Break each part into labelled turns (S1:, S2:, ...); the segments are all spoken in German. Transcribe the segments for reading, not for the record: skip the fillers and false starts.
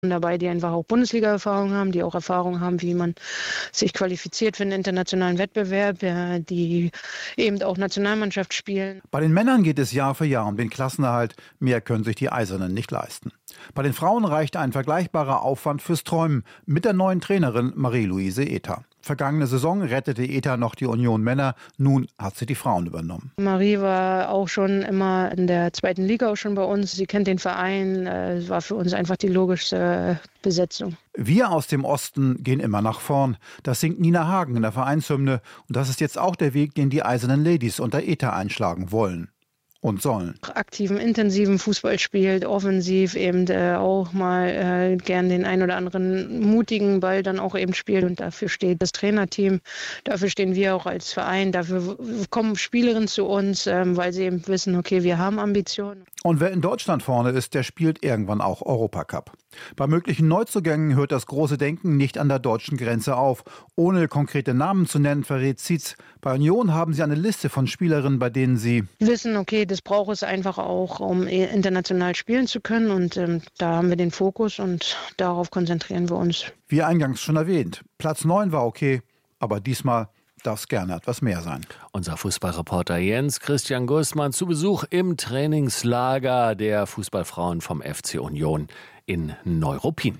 S1: dabei, die einfach auch Bundesliga-Erfahrung haben, die auch Erfahrung haben, wie man sich qualifiziert für einen internationalen Wettbewerb, die eben auch Nationalmannschaft spielen.
S2: Bei den Männern geht es Jahr für Jahr um den Klassenerhalt. Mehr können sich die Eisernen nicht leisten. Bei den Frauen reicht ein vergleichbarer Aufwand fürs Träumen mit der neuen Trainerin Marie-Louise Ether. Vergangene Saison rettete Ether noch die Union Männer, nun hat sie die Frauen übernommen.
S1: Marie war auch schon immer in der 2. Liga auch schon bei uns. Sie kennt den Verein, war für uns einfach die logischste Besetzung.
S2: Wir aus dem Osten gehen immer nach vorn. Das singt Nina Hagen in der Vereinshymne. Und das ist jetzt auch der Weg, den die Eisernen Ladies unter Ether einschlagen wollen. Und sollen.
S1: Aktiven, intensiven Fußball spielt, offensiv eben auch mal gern den ein oder anderen mutigen Ball dann auch eben spielt. Und dafür steht das Trainerteam, dafür stehen wir auch als Verein, dafür kommen Spielerinnen zu uns, weil sie eben wissen, okay, wir haben Ambitionen.
S2: Und wer in Deutschland vorne ist, der spielt irgendwann auch Europacup. Bei möglichen Neuzugängen hört das große Denken nicht an der deutschen Grenze auf. Ohne konkrete Namen zu nennen, verrät Zietz. Bei Union haben sie eine Liste von Spielerinnen, bei denen sie
S1: wissen, okay, das braucht es einfach auch, um international spielen zu können. Und da haben wir den Fokus und darauf konzentrieren wir uns.
S2: Wie eingangs schon erwähnt, Platz 9 war okay, aber diesmal darf es gerne etwas mehr sein.
S3: Unser Fußballreporter Jens Christian Gussmann zu Besuch im Trainingslager der Fußballfrauen vom FC Union in Neuruppin.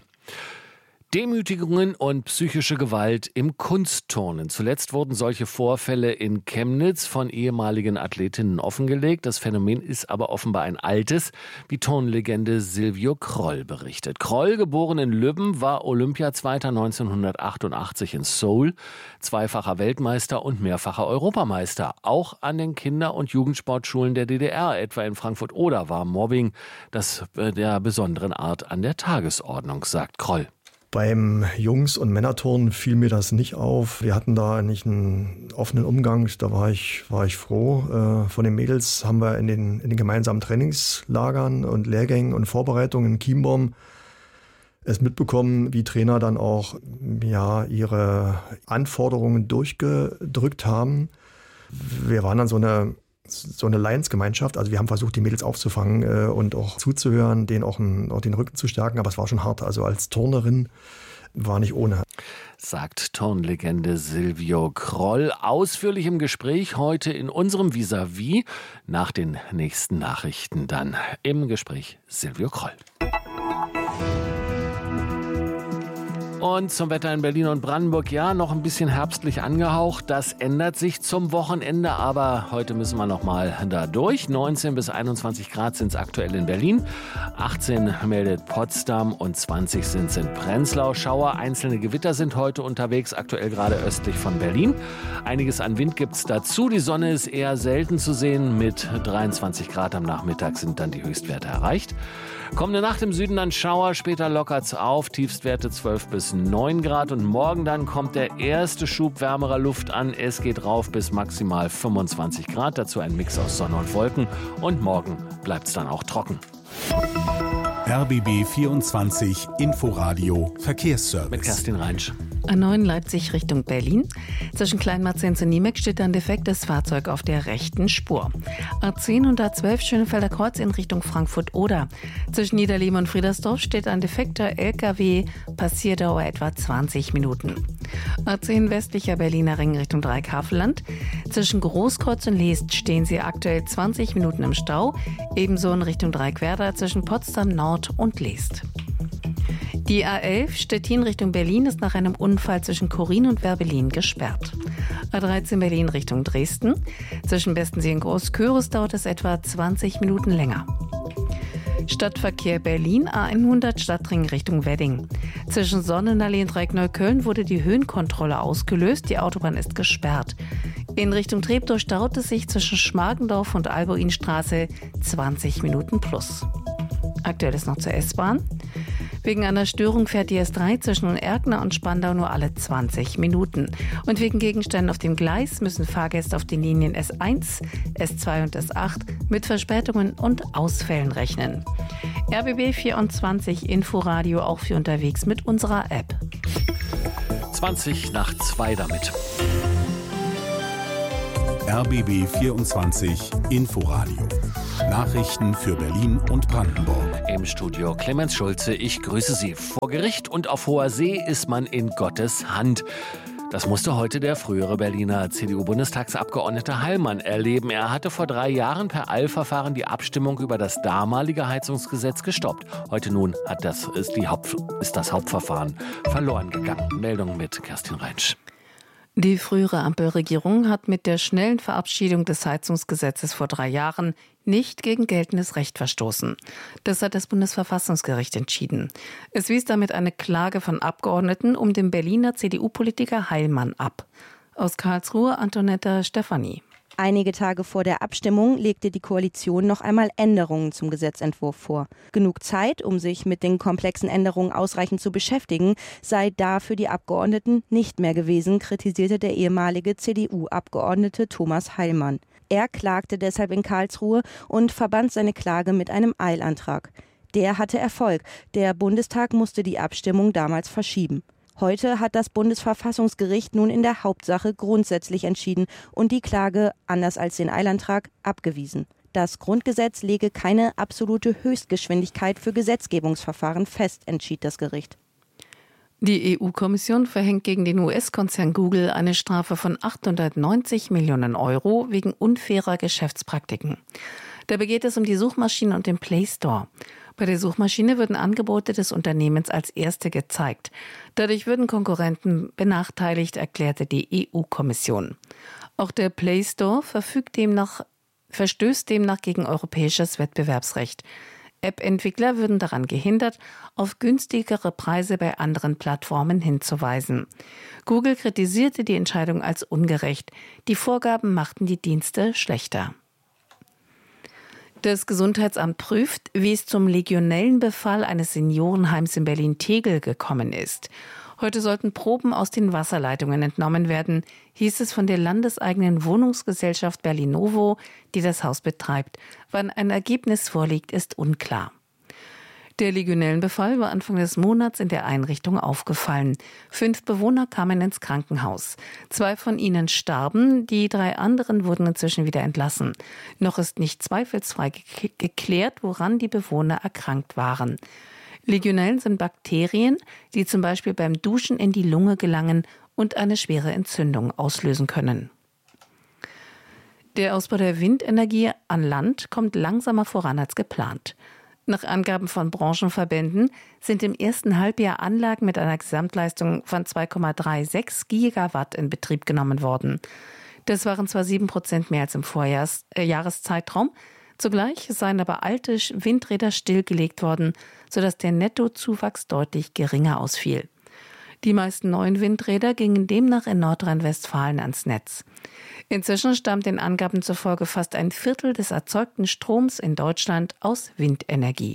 S3: Demütigungen und psychische Gewalt im Kunstturnen. Zuletzt wurden solche Vorfälle in Chemnitz von ehemaligen Athletinnen offengelegt. Das Phänomen ist aber offenbar ein altes, wie Turnlegende Silvio Kroll berichtet. Kroll, geboren in Lübben, war Olympiazweiter 1988 in Seoul, zweifacher Weltmeister und mehrfacher Europameister. Auch an den Kinder- und Jugendsportschulen der DDR, etwa in Frankfurt-Oder, war Mobbing der besonderen Art an der Tagesordnung, sagt Kroll.
S4: Beim Jungs- und Männerturnen fiel mir das nicht auf. Wir hatten da nicht einen offenen Umgang, da war ich froh. Von den Mädels haben wir in den gemeinsamen Trainingslagern und Lehrgängen und Vorbereitungen in Chiembaum es mitbekommen, wie Trainer dann auch ihre Anforderungen durchgedrückt haben. Wir waren dann so eine Lions-Gemeinschaft. Also wir haben versucht, die Mädels aufzufangen und auch zuzuhören, denen auch den Rücken zu stärken. Aber es war schon hart. Also als Turnerin war nicht ohne.
S3: Sagt Turnlegende Silvio Kroll. Ausführlich im Gespräch heute in unserem Vis-à-vis. Nach den nächsten Nachrichten dann im Gespräch Silvio Kroll. Und zum Wetter in Berlin und Brandenburg, ja, noch ein bisschen herbstlich angehaucht. Das ändert sich zum Wochenende, aber heute müssen wir noch mal da durch. 19 bis 21 Grad sind es aktuell in Berlin, 18 meldet Potsdam und 20 sind es in Prenzlau. Schauer, einzelne Gewitter sind heute unterwegs, aktuell gerade östlich von Berlin. Einiges an Wind gibt es dazu. Die Sonne ist eher selten zu sehen. Mit 23 Grad am Nachmittag sind dann die Höchstwerte erreicht. Kommende Nacht im Süden dann Schauer, später lockert's auf, Tiefstwerte 12 bis 9 Grad und morgen dann kommt der erste Schub wärmerer Luft an. Es geht rauf bis maximal 25 Grad, dazu ein Mix aus Sonne und Wolken und morgen bleibt's dann auch trocken.
S5: RBB 24 Inforadio Verkehrsservice.
S3: Mit Kerstin Reinsch.
S6: A9 Leipzig Richtung Berlin. Zwischen Kleinmarzens und Niemeck steht ein defektes Fahrzeug auf der rechten Spur. A10 und A12 Schönefelder Kreuz in Richtung Frankfurt-Oder. Zwischen Niederleben und Friedersdorf steht ein defekter LKW. Passierdauer etwa 20 Minuten. A10 westlicher Berliner Ring Richtung Dreieckhavelland. Zwischen Großkreuz und Leest stehen sie aktuell 20 Minuten im Stau. Ebenso in Richtung Dreieckwerder zwischen Potsdam Nord und Leest. Die A11 Stettin Richtung Berlin ist nach einem Unfall zwischen Chorin und Werbelin gesperrt. A13 Berlin Richtung Dresden. Zwischen Bestensee und Großköris dauert es etwa 20 Minuten länger. Stadtverkehr Berlin, A100 Stadtring Richtung Wedding. Zwischen Sonnenallee und Dreieck-Neukölln wurde die Höhenkontrolle ausgelöst. Die Autobahn ist gesperrt. In Richtung Treptow staut es sich zwischen Schmargendorf und Albuinstraße 20 Minuten plus. Aktuell ist noch zur S-Bahn. Wegen einer Störung fährt die S3 zwischen Erkner und Spandau nur alle 20 Minuten. Und wegen Gegenständen auf dem Gleis müssen Fahrgäste auf den Linien S1, S2 und S8 mit Verspätungen und Ausfällen rechnen. RBB 24 Inforadio auch für unterwegs mit unserer App.
S3: 20 nach 2 damit.
S5: RBB 24 Inforadio. Nachrichten für Berlin und Brandenburg.
S3: Im Studio Clemens Schulze, ich grüße Sie. Vor Gericht und auf hoher See ist man in Gottes Hand. Das musste heute der frühere Berliner CDU-Bundestagsabgeordnete Heilmann erleben. Er hatte vor 3 Jahren per Eilverfahren die Abstimmung über das damalige Heizungsgesetz gestoppt. Heute nun ist das Hauptverfahren verloren gegangen. Meldung mit Kerstin Reinsch.
S6: Die frühere Ampelregierung hat mit der schnellen Verabschiedung des Heizungsgesetzes vor 3 Jahren nicht gegen geltendes Recht verstoßen. Das hat das Bundesverfassungsgericht entschieden. Es wies damit eine Klage von Abgeordneten um den Berliner CDU-Politiker Heilmann ab. Aus Karlsruhe Antonetta Stefani.
S7: Einige Tage vor der Abstimmung legte die Koalition noch einmal Änderungen zum Gesetzentwurf vor. Genug Zeit, um sich mit den komplexen Änderungen ausreichend zu beschäftigen, sei da für die Abgeordneten nicht mehr gewesen, kritisierte der ehemalige CDU-Abgeordnete Thomas Heilmann. Er klagte deshalb in Karlsruhe und verband seine Klage mit einem Eilantrag. Der hatte Erfolg. Der Bundestag musste die Abstimmung damals verschieben. Heute hat das Bundesverfassungsgericht nun in der Hauptsache grundsätzlich entschieden und die Klage, anders als den Eilantrag, abgewiesen. Das Grundgesetz lege keine absolute Höchstgeschwindigkeit für Gesetzgebungsverfahren fest, entschied das Gericht.
S6: Die EU-Kommission verhängt gegen den US-Konzern Google eine Strafe von 890 Millionen Euro wegen unfairer Geschäftspraktiken. Dabei geht es um die Suchmaschine und den Play Store. Bei der Suchmaschine würden Angebote des Unternehmens als erste gezeigt. Dadurch würden Konkurrenten benachteiligt, erklärte die EU-Kommission. Auch der Play Store verstößt demnach gegen europäisches Wettbewerbsrecht. App-Entwickler würden daran gehindert, auf günstigere Preise bei anderen Plattformen hinzuweisen. Google kritisierte die Entscheidung als ungerecht. Die Vorgaben machten die Dienste schlechter. Das Gesundheitsamt prüft, wie es zum Legionellenbefall eines Seniorenheims in Berlin-Tegel gekommen ist. Heute sollten Proben aus den Wasserleitungen entnommen werden, hieß es von der landeseigenen Wohnungsgesellschaft Berlinovo, die das Haus betreibt. Wann ein Ergebnis vorliegt, ist unklar. Der Legionellenbefall war Anfang des Monats in der Einrichtung aufgefallen. 5 Bewohner kamen ins Krankenhaus. 2 von ihnen starben, die 3 anderen wurden inzwischen wieder entlassen. Noch ist nicht zweifelsfrei geklärt, woran die Bewohner erkrankt waren. Legionellen sind Bakterien, die zum Beispiel beim Duschen in die Lunge gelangen und eine schwere Entzündung auslösen können. Der Ausbau der Windenergie an Land kommt langsamer voran als geplant. Nach Angaben von Branchenverbänden sind im ersten Halbjahr Anlagen mit einer Gesamtleistung von 2,36 Gigawatt in Betrieb genommen worden. Das waren zwar 7% mehr als im Vorjahreszeitraum, zugleich seien aber alte Windräder stillgelegt worden, sodass der Nettozuwachs deutlich geringer ausfiel. Die meisten neuen Windräder gingen demnach in Nordrhein-Westfalen ans Netz. Inzwischen stammt den Angaben zufolge fast ein Viertel des erzeugten Stroms in Deutschland aus Windenergie.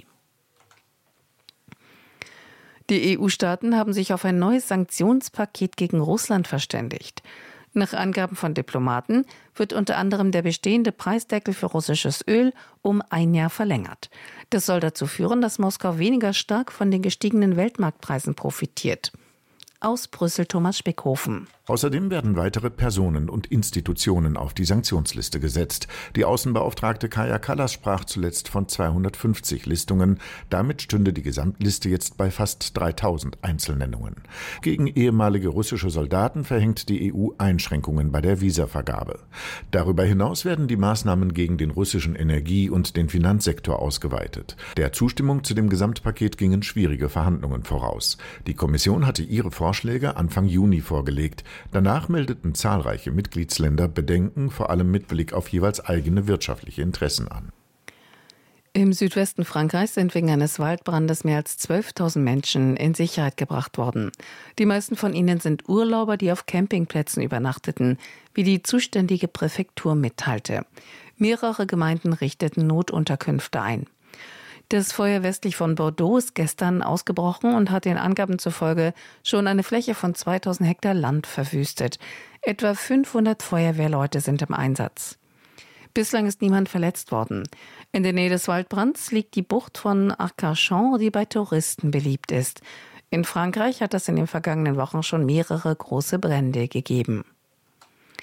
S6: Die EU-Staaten haben sich auf ein neues Sanktionspaket gegen Russland verständigt. Nach Angaben von Diplomaten wird unter anderem der bestehende Preisdeckel für russisches Öl um 1 Jahr verlängert. Das soll dazu führen, dass Moskau weniger stark von den gestiegenen Weltmarktpreisen profitiert. Aus Brüssel Thomas Speckhofen.
S8: Außerdem werden weitere Personen und Institutionen auf die Sanktionsliste gesetzt. Die Außenbeauftragte Kaja Kallas sprach zuletzt von 250 Listungen. Damit stünde die Gesamtliste jetzt bei fast 3000 Einzelnennungen. Gegen ehemalige russische Soldaten verhängt die EU Einschränkungen bei der Visavergabe. Darüber hinaus werden die Maßnahmen gegen den russischen Energie- und den Finanzsektor ausgeweitet. Der Zustimmung zu dem Gesamtpaket gingen schwierige Verhandlungen voraus. Die Kommission hatte ihre Vorschläge Anfang Juni vorgelegt. Danach meldeten zahlreiche Mitgliedsländer Bedenken, vor allem mit Blick auf jeweils eigene wirtschaftliche Interessen an.
S6: Im Südwesten Frankreichs sind wegen eines Waldbrandes mehr als 12.000 Menschen in Sicherheit gebracht worden. Die meisten von ihnen sind Urlauber, die auf Campingplätzen übernachteten, wie die zuständige Präfektur mitteilte. Mehrere Gemeinden richteten Notunterkünfte ein. Das Feuer westlich von Bordeaux ist gestern ausgebrochen und hat den Angaben zufolge schon eine Fläche von 2000 Hektar Land verwüstet. Etwa 500 Feuerwehrleute sind im Einsatz. Bislang ist niemand verletzt worden. In der Nähe des Waldbrands liegt die Bucht von Arcachon, die bei Touristen beliebt ist. In Frankreich hat es in den vergangenen Wochen schon mehrere große Brände gegeben.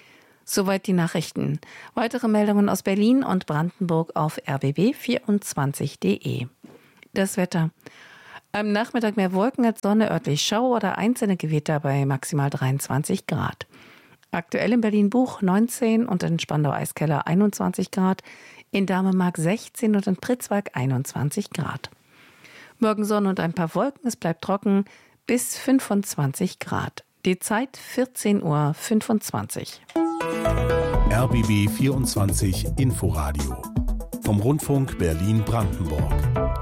S6: Soweit die Nachrichten. Weitere Meldungen aus Berlin und Brandenburg auf rbb24.de. Das Wetter. Am Nachmittag mehr Wolken als Sonne, örtlich Schauer oder einzelne Gewitter bei maximal 23 Grad. Aktuell in Berlin-Buch 19 und in Spandau-Eiskeller 21 Grad, in Dahmemark 16 und in Pritzwalk 21 Grad. Morgen Sonne und ein paar Wolken, es bleibt trocken, bis 25 Grad. Die Zeit 14:25 Uhr.
S5: RBB 24 Inforadio vom Rundfunk Berlin-Brandenburg.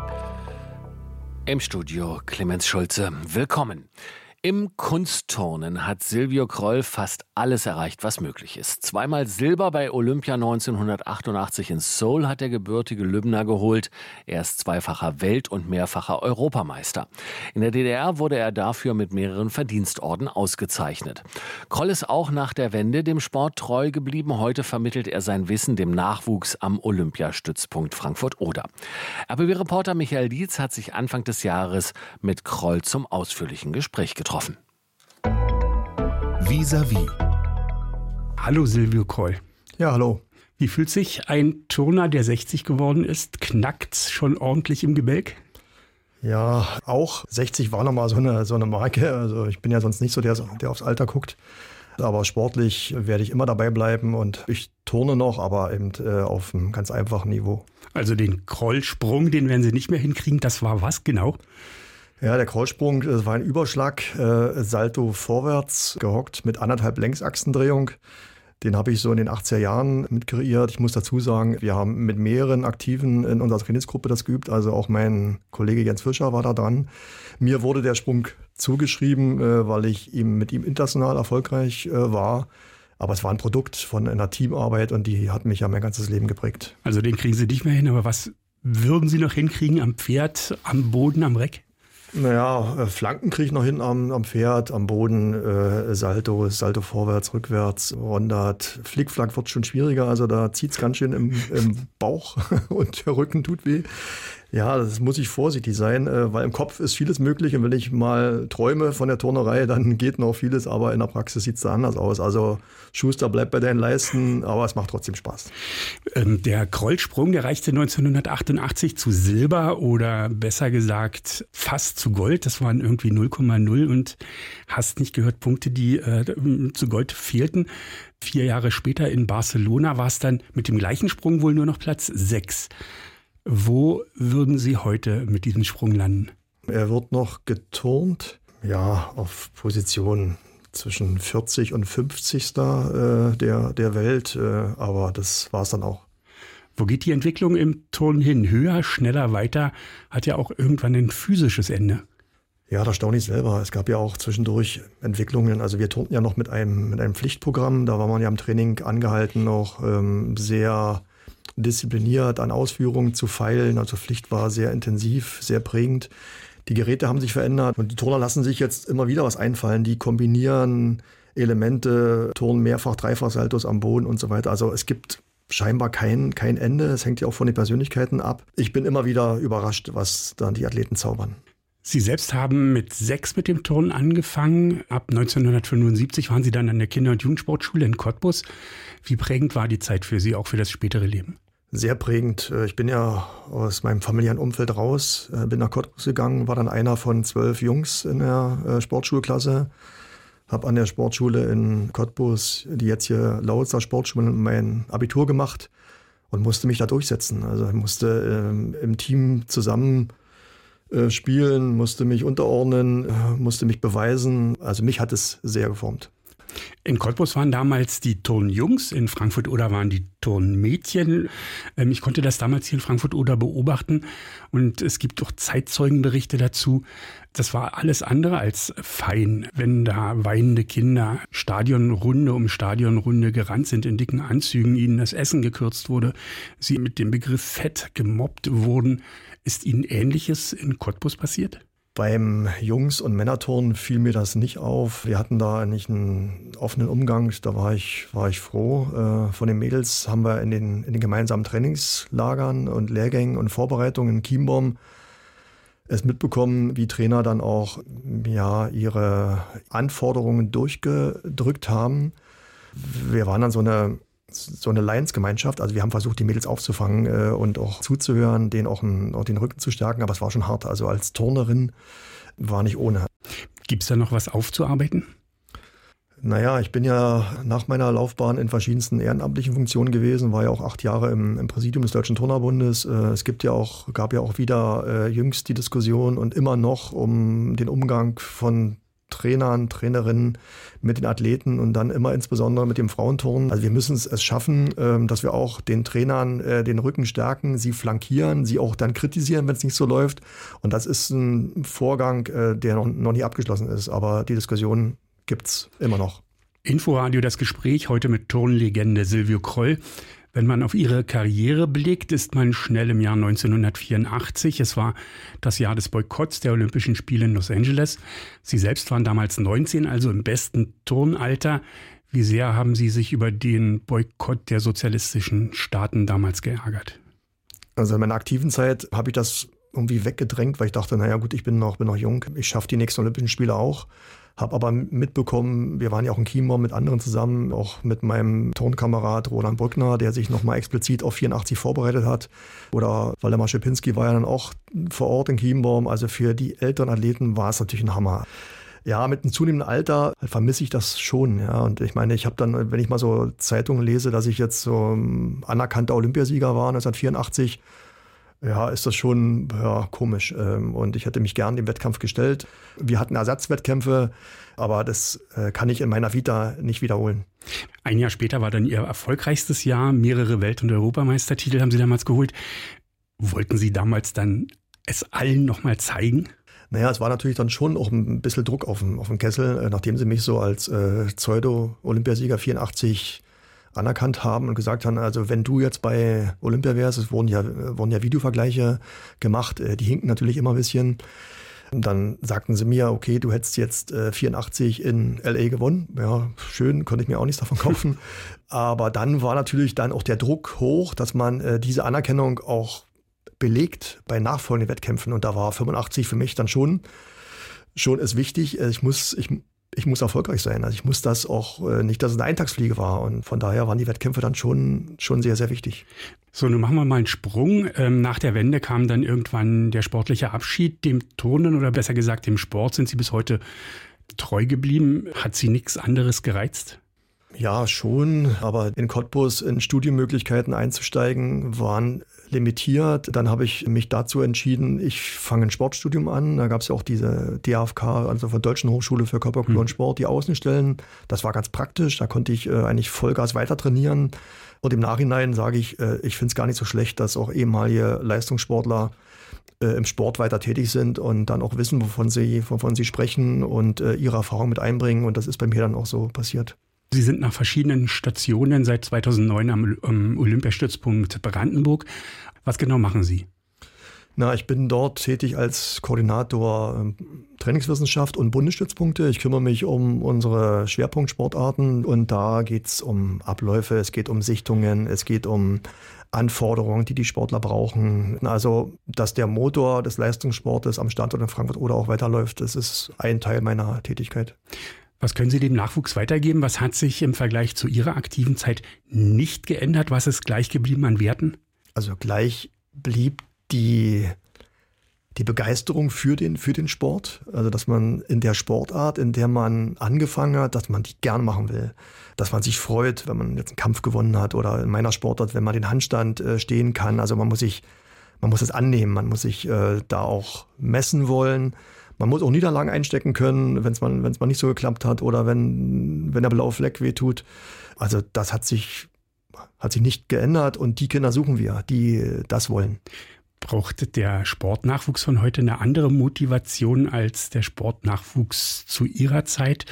S3: Im Studio Clemens Schulze. Willkommen. Im Kunstturnen hat Silvio Kroll fast alles erreicht, was möglich ist. Zweimal Silber bei Olympia 1988 in Seoul hat der gebürtige Lübner geholt. Er ist zweifacher Welt- und mehrfacher Europameister. In der DDR wurde er dafür mit mehreren Verdienstorden ausgezeichnet. Kroll ist auch nach der Wende dem Sport treu geblieben. Heute vermittelt er sein Wissen dem Nachwuchs am Olympiastützpunkt Frankfurt-Oder. RBB-Reporter Michael Dietz hat sich Anfang des Jahres mit Kroll zum ausführlichen Gespräch getroffen.
S5: Vis-à-vis.
S9: Hallo Silvio Kroll.
S4: Ja, hallo.
S9: Wie fühlt sich ein Turner, der 60 geworden ist? Knackt's schon ordentlich im Gebälk?
S4: Ja, auch 60 war nochmal so eine Marke. Also ich bin ja sonst nicht so der aufs Alter guckt. Aber sportlich werde ich immer dabei bleiben und ich turne noch, aber eben auf einem ganz einfachen Niveau.
S9: Also den Krollsprung, den werden Sie nicht mehr hinkriegen. Das war was genau?
S4: Ja, der Krollsprung, das war ein Überschlag, Salto vorwärts gehockt mit 1,5 Längsachsendrehung. Den habe ich so in den 80er Jahren mit kreiert. Ich muss dazu sagen, wir haben mit mehreren Aktiven in unserer Trainingsgruppe das geübt. Also auch mein Kollege Jens Fischer war da dran. Mir wurde der Sprung zugeschrieben, weil ich mit ihm international erfolgreich war. Aber es war ein Produkt von einer Teamarbeit und die hat mich ja mein ganzes Leben geprägt.
S9: Also den kriegen Sie nicht mehr hin, aber was würden Sie noch hinkriegen am Pferd, am Boden, am Reck?
S4: Naja, Flanken kriege ich noch hin am Pferd, am Boden, Salto vorwärts, rückwärts, Rondert. Flickflack wird schon schwieriger, also da zieht es ganz schön im Bauch und der Rücken tut weh. Ja, das muss ich vorsichtig sein, weil im Kopf ist vieles möglich und wenn ich mal träume von der Turnerei, dann geht noch vieles, aber in der Praxis sieht es da anders aus. Also Schuster, bleib bei deinen Leisten, aber es macht trotzdem Spaß.
S9: Der Krollsprung, der reichte 1988 zu Silber oder besser gesagt fast zu Gold. Das waren irgendwie 0,0 und hast nicht gehört, Punkte, die zu Gold fehlten. 4 Jahre später in Barcelona war es dann mit dem gleichen Sprung wohl nur noch Platz 6. Wo würden Sie heute mit diesem Sprung landen?
S4: Er wird noch geturnt, ja, auf Position zwischen 40 und 50. Der Welt, aber das war es dann auch.
S9: Wo geht die Entwicklung im Turnen hin? Höher, schneller, weiter? Hat ja auch irgendwann ein physisches Ende.
S4: Ja, da staune ich selber. Es gab ja auch zwischendurch Entwicklungen. Also wir turnten ja noch mit einem Pflichtprogramm. Da war man ja im Training angehalten, noch sehr diszipliniert an Ausführungen zu feilen. Also Pflicht war sehr intensiv, sehr prägend. Die Geräte haben sich verändert und die Turner lassen sich jetzt immer wieder was einfallen. Die kombinieren Elemente, turnen mehrfach, dreifach Saltos am Boden und so weiter. Also es gibt scheinbar kein Ende. Es hängt ja auch von den Persönlichkeiten ab. Ich bin immer wieder überrascht, was dann die Athleten zaubern.
S9: Sie selbst haben mit 6 mit dem Turnen angefangen. Ab 1975 waren Sie dann an der Kinder- und Jugendsportschule in Cottbus. Wie prägend war die Zeit für Sie, auch für das spätere Leben?
S4: Sehr prägend. Ich bin ja aus meinem familiären Umfeld raus, bin nach Cottbus gegangen, war dann einer von 12 Jungs in der Sportschulklasse. Habe an der Sportschule in Cottbus, die jetzt hier Lausitzer Sportschule, mein Abitur gemacht und musste mich da durchsetzen. Also ich musste im Team zusammen spielen, musste mich unterordnen, musste mich beweisen. Also mich hat es sehr geformt.
S9: In Cottbus waren damals die Turnjungs, in Frankfurt-Oder waren die Turnmädchen. Ich konnte das damals hier in Frankfurt-Oder beobachten und es gibt auch Zeitzeugenberichte dazu. Das war alles andere als fein, wenn da weinende Kinder Stadionrunde um Stadionrunde gerannt sind in dicken Anzügen, ihnen das Essen gekürzt wurde, sie mit dem Begriff Fett gemobbt wurden. Ist Ihnen Ähnliches in Cottbus passiert?
S4: Beim Jungs- und Männerturnen fiel mir das nicht auf. Wir hatten da nicht einen offenen Umgang. Da war ich froh. Von den Mädels haben wir in den gemeinsamen Trainingslagern und Lehrgängen und Vorbereitungen in Chiembaum es mitbekommen, wie Trainer dann auch ihre Anforderungen durchgedrückt haben. Wir waren dann so eine Lions-Gemeinschaft. Also wir haben versucht, die Mädels aufzufangen und auch zuzuhören, denen auch den Rücken zu stärken. Aber es war schon hart. Also als Turnerin war nicht ohne.
S9: Gibt es da noch was aufzuarbeiten?
S4: Naja, ich bin ja nach meiner Laufbahn in verschiedensten ehrenamtlichen Funktionen gewesen, war ja auch 8 Jahre im Präsidium des Deutschen Turnerbundes. Es gab ja auch wieder jüngst die Diskussion und immer noch um den Umgang von Trainern, Trainerinnen mit den Athleten und dann immer insbesondere mit dem Frauenturnen. Also wir müssen es schaffen, dass wir auch den Trainern den Rücken stärken, sie flankieren, sie auch dann kritisieren, wenn es nicht so läuft. Und das ist ein Vorgang, der noch nicht abgeschlossen ist, aber die Diskussion gibt's immer noch.
S9: Inforadio, das Gespräch heute mit Turnlegende Silvio Kroll. Wenn man auf ihre Karriere blickt, ist man schnell im Jahr 1984. Es war das Jahr des Boykotts der Olympischen Spiele in Los Angeles. Sie selbst waren damals 19, also im besten Turnalter. Wie sehr haben Sie sich über den Boykott der sozialistischen Staaten damals geärgert?
S4: Also in meiner aktiven Zeit habe ich das irgendwie weggedrängt, weil ich dachte, naja gut, ich bin noch jung, ich schaffe die nächsten Olympischen Spiele auch. Habe aber mitbekommen, wir waren ja auch in Chiembaum mit anderen zusammen, auch mit meinem Turnkamerad Roland Brückner, der sich nochmal explizit auf 84 vorbereitet hat. Oder Waldemar Schepinski war ja dann auch vor Ort in Chiembaum. Also für die älteren Athleten war es natürlich ein Hammer. Ja, mit einem zunehmenden Alter vermisse ich das schon. Ja. Und ich meine, ich habe dann, wenn ich mal so Zeitungen lese, dass ich jetzt so anerkannter Olympiasieger war 1984, ja, ist das schon komisch. Und ich hätte mich gern dem Wettkampf gestellt. Wir hatten Ersatzwettkämpfe, aber das kann ich in meiner Vita nicht wiederholen.
S9: Ein Jahr später war dann Ihr erfolgreichstes Jahr. Mehrere Welt- und Europameistertitel haben Sie damals geholt. Wollten Sie damals dann es allen nochmal zeigen?
S4: Naja, es war natürlich dann schon auch ein bisschen Druck auf dem Kessel, nachdem Sie mich so als Pseudo-Olympiasieger 84 anerkannt haben und gesagt haben, also wenn du jetzt bei Olympia wärst, es wurden ja Videovergleiche gemacht, die hinken natürlich immer ein bisschen. Und dann sagten sie mir, okay, du hättest jetzt 84 in L.A. gewonnen. Ja, schön, konnte ich mir auch nichts davon kaufen. Aber dann war natürlich dann auch der Druck hoch, dass man diese Anerkennung auch belegt bei nachfolgenden Wettkämpfen. Und da war 85 für mich dann schon ist wichtig. Ich muss erfolgreich sein. Also ich muss das auch nicht, dass es eine Eintagsfliege war. Und von daher waren die Wettkämpfe dann schon sehr, sehr wichtig.
S9: So, nun machen wir mal einen Sprung. Nach der Wende kam dann irgendwann der sportliche Abschied. Dem Turnen oder besser gesagt dem Sport sind Sie bis heute treu geblieben. Hat Sie nichts anderes gereizt?
S4: Ja, schon. Aber in Cottbus in Studienmöglichkeiten einzusteigen, waren limitiert. Dann habe ich mich dazu entschieden, ich fange ein Sportstudium an. Da gab es ja auch diese DAFK, also von Deutschen Hochschule für Körperkultur und Sport, die Außenstellen. Das war ganz praktisch. Da konnte ich eigentlich Vollgas weiter trainieren. Und im Nachhinein sage ich finde es gar nicht so schlecht, dass auch ehemalige Leistungssportler im Sport weiter tätig sind und dann auch wissen, wovon sie sprechen und ihre Erfahrung mit einbringen. Und das ist bei mir dann auch so passiert.
S9: Sie sind nach verschiedenen Stationen seit 2009 am Olympiastützpunkt Brandenburg. Was genau machen Sie?
S4: Ich bin dort tätig als Koordinator Trainingswissenschaft und Bundesstützpunkte. Ich kümmere mich um unsere Schwerpunktsportarten und da geht es um Abläufe, es geht um Sichtungen, es geht um Anforderungen, die Sportler brauchen. Also, dass der Motor des Leistungssportes am Standort in Frankfurt oder auch weiterläuft, das ist ein Teil meiner Tätigkeit.
S9: Was können Sie dem Nachwuchs weitergeben? Was hat sich im Vergleich zu Ihrer aktiven Zeit nicht geändert? Was ist gleich geblieben an Werten?
S4: Also gleich blieb die Begeisterung für den Sport. Also dass man in der Sportart, in der man angefangen hat, dass man die gern machen will. Dass man sich freut, wenn man jetzt einen Kampf gewonnen hat oder in meiner Sportart, wenn man den Handstand stehen kann. Also man muss es annehmen, man muss sich da auch messen wollen. Man muss auch Niederlagen einstecken können, wenn es mal nicht so geklappt hat oder wenn der blaue Fleck wehtut. Also das hat sich nicht geändert und die Kinder suchen wir, die das wollen.
S9: Braucht der Sportnachwuchs von heute eine andere Motivation als der Sportnachwuchs zu Ihrer Zeit?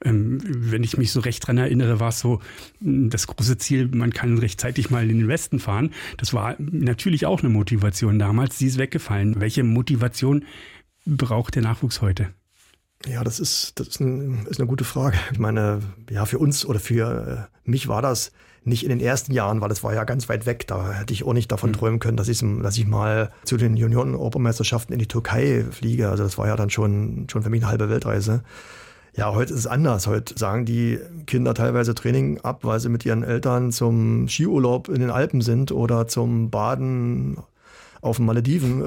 S9: Wenn ich mich so recht dran erinnere, war es so das große Ziel, man kann rechtzeitig mal in den Westen fahren. Das war natürlich auch eine Motivation damals, die ist weggefallen. Welche Motivation braucht der Nachwuchs heute?
S4: Ja, das ist eine gute Frage. Ich meine, ja, für uns oder für mich war das nicht in den ersten Jahren, weil das war ja ganz weit weg. Da hätte ich auch nicht davon träumen können, dass ich mal zu den Junioren-Europameisterschaften in die Türkei fliege. Also das war ja dann schon für mich eine halbe Weltreise. Ja, heute ist es anders. Heute sagen die Kinder teilweise Training ab, weil sie mit ihren Eltern zum Skiurlaub in den Alpen sind oder zum Baden auf den Malediven.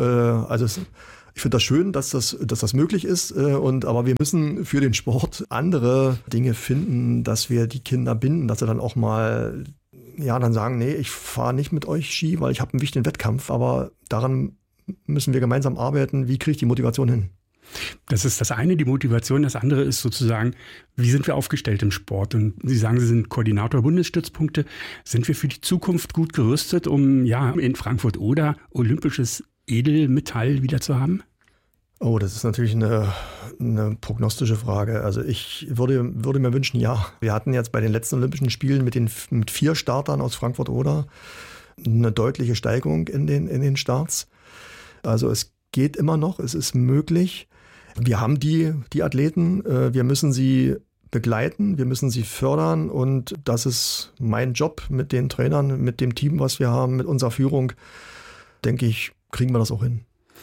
S4: Ich finde das schön, dass das möglich ist. Aber wir müssen für den Sport andere Dinge finden, dass wir die Kinder binden, dass sie dann auch mal dann sagen, nee, ich fahre nicht mit euch Ski, weil ich habe einen wichtigen Wettkampf. Aber daran müssen wir gemeinsam arbeiten. Wie kriege ich die Motivation hin?
S9: Das ist das eine, die Motivation. Das andere ist sozusagen, wie sind wir aufgestellt im Sport? Und Sie sagen, Sie sind Koordinator Bundesstützpunkte. Sind wir für die Zukunft gut gerüstet, um in Frankfurt oder olympisches Edelmetall wieder zu haben?
S4: Oh, das ist natürlich eine prognostische Frage. Also ich würde mir wünschen, ja. Wir hatten jetzt bei den letzten Olympischen Spielen mit 4 Startern aus Frankfurt-Oder eine deutliche Steigerung in den Starts. Also es geht immer noch, es ist möglich. Wir haben die Athleten, wir müssen sie begleiten, wir müssen sie fördern und das ist mein Job mit den Trainern, mit dem Team, was wir haben, mit unserer Führung. Denke ich, kriegen wir das auch hin.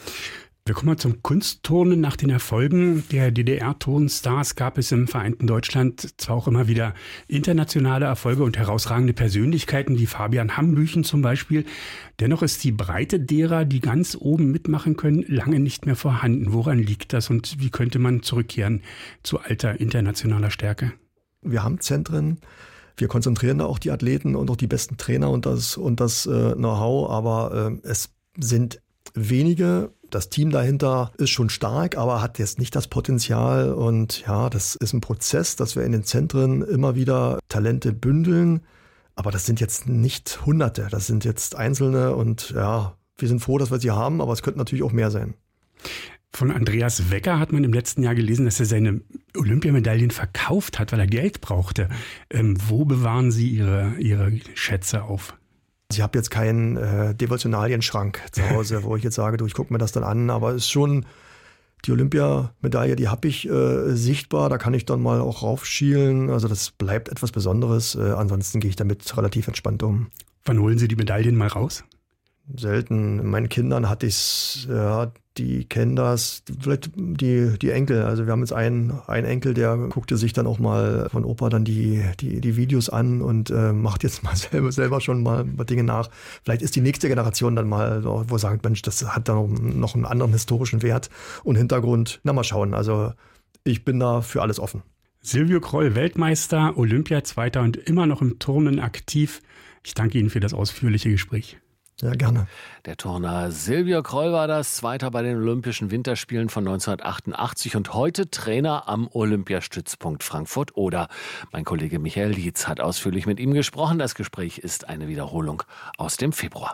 S9: Wir kommen mal zum Kunstturnen. Nach den Erfolgen der DDR-Turnstars gab es im vereinten Deutschland zwar auch immer wieder internationale Erfolge und herausragende Persönlichkeiten wie Fabian Hambüchen zum Beispiel. Dennoch ist die Breite derer, die ganz oben mitmachen können, lange nicht mehr vorhanden. Woran liegt das und wie könnte man zurückkehren zu alter internationaler Stärke?
S4: Wir haben Zentren. Wir konzentrieren da auch die Athleten und auch die besten Trainer und das Know-how, aber es sind wenige. Das Team dahinter ist schon stark, aber hat jetzt nicht das Potenzial. Und ja, das ist ein Prozess, dass wir in den Zentren immer wieder Talente bündeln. Aber das sind jetzt nicht Hunderte, das sind jetzt Einzelne. Und ja, wir sind froh, dass wir sie haben, aber es könnten natürlich auch mehr sein.
S9: Von Andreas Wecker hat man im letzten Jahr gelesen, dass er seine Olympiamedaillen verkauft hat, weil er Geld brauchte. Wo bewahren Sie Ihre Schätze auf?
S4: Ich habe jetzt keinen Devotionalienschrank zu Hause, wo ich jetzt sage, ich gucke mir das dann an. Aber es ist schon die Olympiamedaille, die habe ich sichtbar. Da kann ich dann mal auch raufschielen. Also das bleibt etwas Besonderes. Ansonsten gehe ich damit relativ entspannt um.
S9: Wann holen Sie die Medaillen mal raus?
S4: Selten. Meinen Kindern hatte ich es, die kennen das, vielleicht die Enkel. Also wir haben jetzt einen Enkel, der guckte sich dann auch mal von Opa dann die Videos an und macht jetzt mal selber schon mal Dinge nach. Vielleicht ist die nächste Generation dann mal, wo sagt, Mensch, das hat dann noch einen anderen historischen Wert und Hintergrund. Na, mal schauen. Also ich bin da für alles offen.
S9: Silvio Kroll, Weltmeister, Olympiazweiter und immer noch im Turnen aktiv. Ich danke Ihnen für das ausführliche Gespräch.
S4: Ja, gerne.
S3: Der Turner Silvio Kroll war das, Zweiter bei den Olympischen Winterspielen von 1988 und heute Trainer am Olympiastützpunkt Frankfurt-Oder. Mein Kollege Michael Lietz hat ausführlich mit ihm gesprochen. Das Gespräch ist eine Wiederholung aus dem Februar.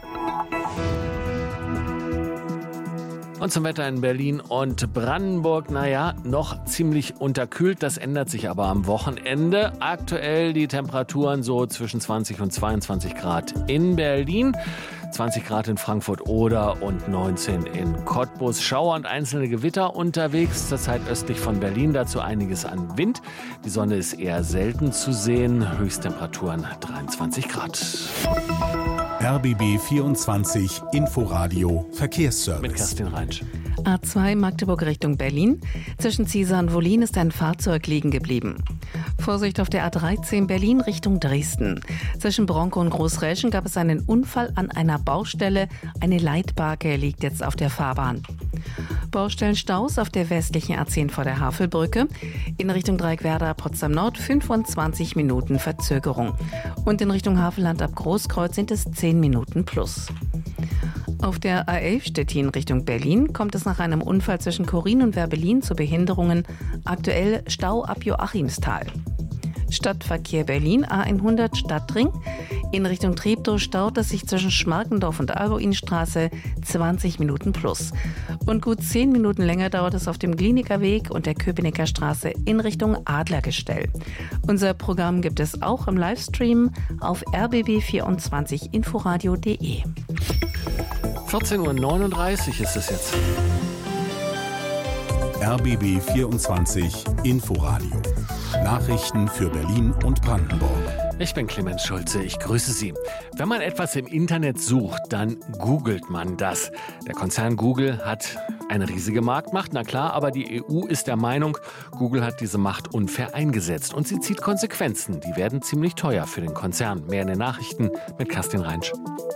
S3: Und zum Wetter in Berlin und Brandenburg, noch ziemlich unterkühlt. Das ändert sich aber am Wochenende. Aktuell die Temperaturen so zwischen 20 und 22 Grad in Berlin. 20 Grad in Frankfurt-Oder und 19 in Cottbus. Schauer und einzelne Gewitter unterwegs, zurzeit östlich von Berlin. Dazu einiges an Wind. Die Sonne ist eher selten zu sehen. Höchsttemperaturen 23 Grad.
S5: RBB 24 Inforadio Verkehrsservice.
S3: Mit Kerstin Reinsch.
S6: A2 Magdeburg Richtung Berlin. Zwischen Ziesar und Wollin ist ein Fahrzeug liegen geblieben. Vorsicht auf der A13 Berlin Richtung Dresden. Zwischen Bronco und Großräschen gab es einen Unfall an einer Baustelle. Eine Leitbarke liegt jetzt auf der Fahrbahn. Baustellenstaus auf der westlichen A10 vor der Havelbrücke. In Richtung Dreieckwerder Potsdam Nord 25 Minuten Verzögerung. Und in Richtung Havelland ab Großkreuz sind es 10 Minuten plus. Auf der A11 Stettin Richtung Berlin kommt es nach einem Unfall zwischen Chorin und Werbelin zu Behinderungen. Aktuell Stau ab Joachimsthal. Stadtverkehr Berlin A100 Stadtring. In Richtung Treptow staut es sich zwischen Schmarkendorf und Alboinstraße 20 Minuten plus. Und gut 10 Minuten länger dauert es auf dem Gliniker Weg und der Köpenicker Straße in Richtung Adlergestell. Unser Programm gibt es auch im Livestream auf rbb24inforadio.de.
S3: 14:39 Uhr ist es jetzt.
S5: RBB 24 Inforadio. Nachrichten für Berlin und Brandenburg.
S3: Ich bin Clemens Schulze, ich grüße Sie. Wenn man etwas im Internet sucht, dann googelt man das. Der Konzern Google hat eine riesige Marktmacht, na klar, aber die EU ist der Meinung, Google hat diese Macht unfair eingesetzt und sie zieht Konsequenzen. Die werden ziemlich teuer für den Konzern. Mehr in den Nachrichten mit Kerstin Reinsch.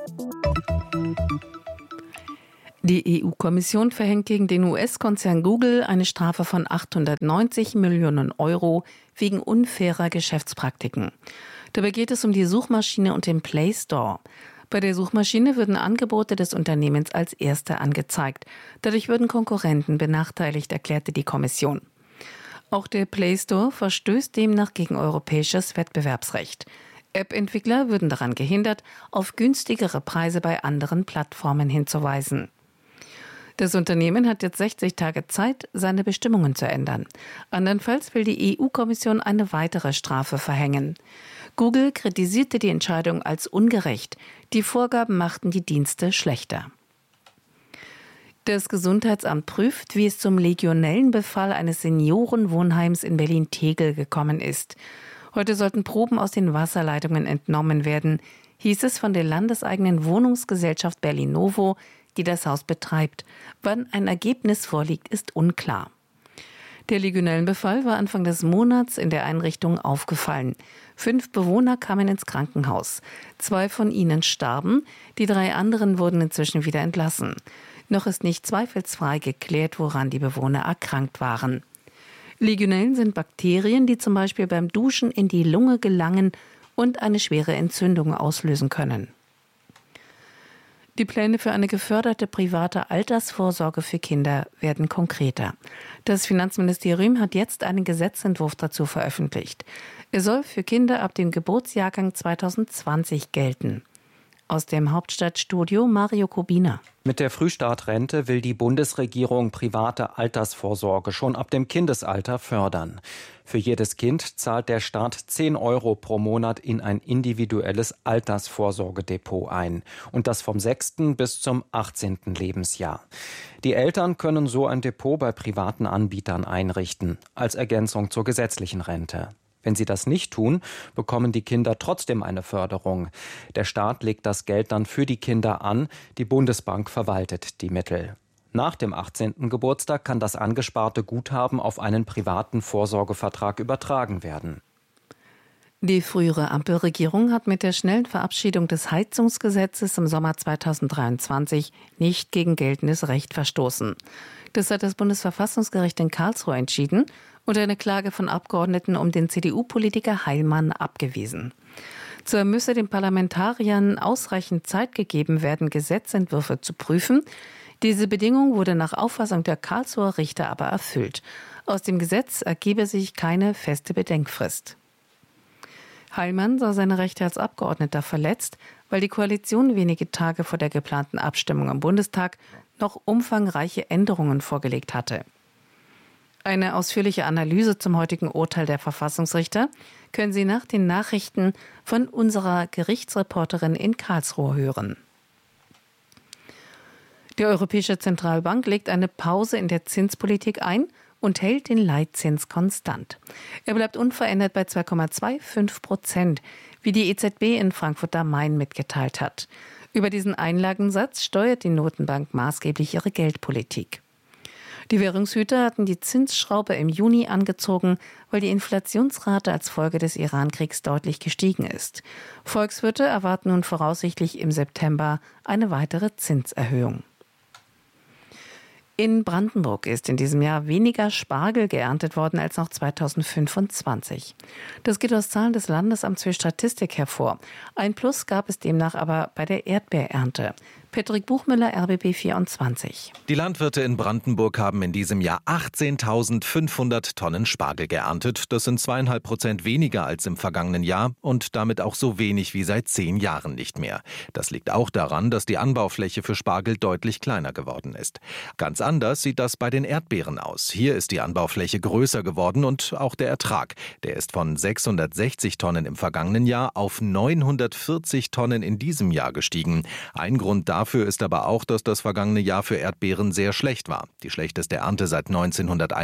S6: Die EU-Kommission verhängt gegen den US-Konzern Google eine Strafe von 890 Millionen Euro wegen unfairer Geschäftspraktiken. Dabei geht es um die Suchmaschine und den Play Store. Bei der Suchmaschine würden Angebote des Unternehmens als erste angezeigt. Dadurch würden Konkurrenten benachteiligt, erklärte die Kommission. Auch der Play Store verstößt demnach gegen europäisches Wettbewerbsrecht. App-Entwickler würden daran gehindert, auf günstigere Preise bei anderen Plattformen hinzuweisen. Das Unternehmen hat jetzt 60 Tage Zeit, seine Bestimmungen zu ändern. Andernfalls will die EU-Kommission eine weitere Strafe verhängen. Google kritisierte die Entscheidung als ungerecht. Die Vorgaben machten die Dienste schlechter. Das Gesundheitsamt prüft, wie es zum Legionellenbefall eines Seniorenwohnheims in Berlin-Tegel gekommen ist. Heute sollten Proben aus den Wasserleitungen entnommen werden, hieß es von der landeseigenen Wohnungsgesellschaft Berlin-Novo, die das Haus betreibt. Wann ein Ergebnis vorliegt, ist unklar. Der Legionellenbefall war Anfang des Monats in der Einrichtung aufgefallen. 5 Bewohner kamen ins Krankenhaus. 2 von ihnen starben, die 3 anderen wurden inzwischen wieder entlassen. Noch ist nicht zweifelsfrei geklärt, woran die Bewohner erkrankt waren. Legionellen sind Bakterien, die zum Beispiel beim Duschen in die Lunge gelangen und eine schwere Entzündung auslösen können. Die Pläne für eine geförderte private Altersvorsorge für Kinder werden konkreter. Das Finanzministerium hat jetzt einen Gesetzentwurf dazu veröffentlicht. Er soll für Kinder ab dem Geburtsjahrgang 2020 gelten. Aus dem Hauptstadtstudio Mario Kubina.
S10: Mit der Frühstartrente will die Bundesregierung private Altersvorsorge schon ab dem Kindesalter fördern. Für jedes Kind zahlt der Staat 10 € pro Monat in ein individuelles Altersvorsorgedepot ein. Und das vom 6. bis zum 18. Lebensjahr. Die Eltern können so ein Depot bei privaten Anbietern einrichten, als Ergänzung zur gesetzlichen Rente. Wenn sie das nicht tun, bekommen die Kinder trotzdem eine Förderung. Der Staat legt das Geld dann für die Kinder an, die Bundesbank verwaltet die Mittel. Nach dem 18. Geburtstag kann das angesparte Guthaben auf einen privaten Vorsorgevertrag übertragen werden.
S6: Die frühere Ampelregierung hat mit der schnellen Verabschiedung des Heizungsgesetzes im Sommer 2023 nicht gegen geltendes Recht verstoßen. Das hat das Bundesverfassungsgericht in Karlsruhe entschieden und eine Klage von Abgeordneten um den CDU-Politiker Heilmann abgewiesen. Zwar müsse den Parlamentariern ausreichend Zeit gegeben werden, Gesetzentwürfe zu prüfen. Diese Bedingung wurde nach Auffassung der Karlsruher Richter aber erfüllt. Aus dem Gesetz ergebe sich keine feste Bedenkfrist. Heilmann sah seine Rechte als Abgeordneter verletzt, weil die Koalition wenige Tage vor der geplanten Abstimmung im Bundestag noch umfangreiche Änderungen vorgelegt hatte. Eine ausführliche Analyse zum heutigen Urteil der Verfassungsrichter können Sie nach den Nachrichten von unserer Gerichtsreporterin in Karlsruhe hören. Die Europäische Zentralbank legt eine Pause in der Zinspolitik ein und hält den Leitzins konstant. Er bleibt unverändert bei 2,25%, wie die EZB in Frankfurt am Main mitgeteilt hat. Über diesen Einlagensatz steuert die Notenbank maßgeblich ihre Geldpolitik. Die Währungshüter hatten die Zinsschraube im Juni angezogen, weil die Inflationsrate als Folge des Iran-Kriegs deutlich gestiegen ist. Volkswirte erwarten nun voraussichtlich im September eine weitere Zinserhöhung. In Brandenburg ist in diesem Jahr weniger Spargel geerntet worden als noch 2025. Das geht aus Zahlen des Landesamts für Statistik hervor. Ein Plus gab es demnach aber bei der Erdbeerernte. Patrick Buchmüller, RBB 24.
S11: Die Landwirte in Brandenburg haben in diesem Jahr 18.500 Tonnen Spargel geerntet. Das sind 2,5% weniger als im vergangenen Jahr und damit auch so wenig wie seit 10 Jahren nicht mehr. Das liegt auch daran, dass die Anbaufläche für Spargel deutlich kleiner geworden ist. Ganz anders sieht das bei den Erdbeeren aus. Hier ist die Anbaufläche größer geworden und auch der Ertrag. Der ist von 660 Tonnen im vergangenen Jahr auf 940 Tonnen in diesem Jahr gestiegen. Ein Grund dafür ist aber auch, dass das vergangene Jahr für Erdbeeren sehr schlecht war. Die schlechteste Ernte seit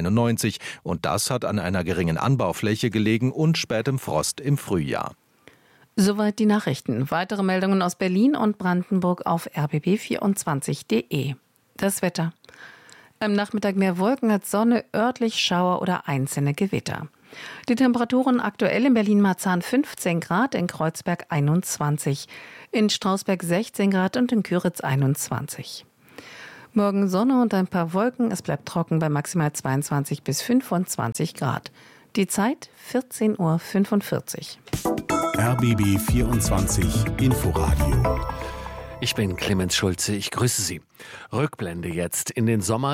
S11: 1991 und das hat an einer geringen Anbaufläche gelegen und spätem Frost im Frühjahr.
S6: Soweit die Nachrichten. Weitere Meldungen aus Berlin und Brandenburg auf rbb24.de. Das Wetter. Am Nachmittag mehr Wolken als Sonne, örtlich Schauer oder einzelne Gewitter. Die Temperaturen aktuell in Berlin-Marzahn 15 Grad, in Kreuzberg 21, in Strausberg 16 Grad und in Küritz 21. Morgen Sonne und ein paar Wolken, es bleibt trocken bei maximal 22 bis 25 Grad. Die Zeit 14:45 Uhr.
S5: RBB 24 Inforadio.
S3: Ich bin Clemens Schulze, ich grüße Sie. Rückblende jetzt in den Sommer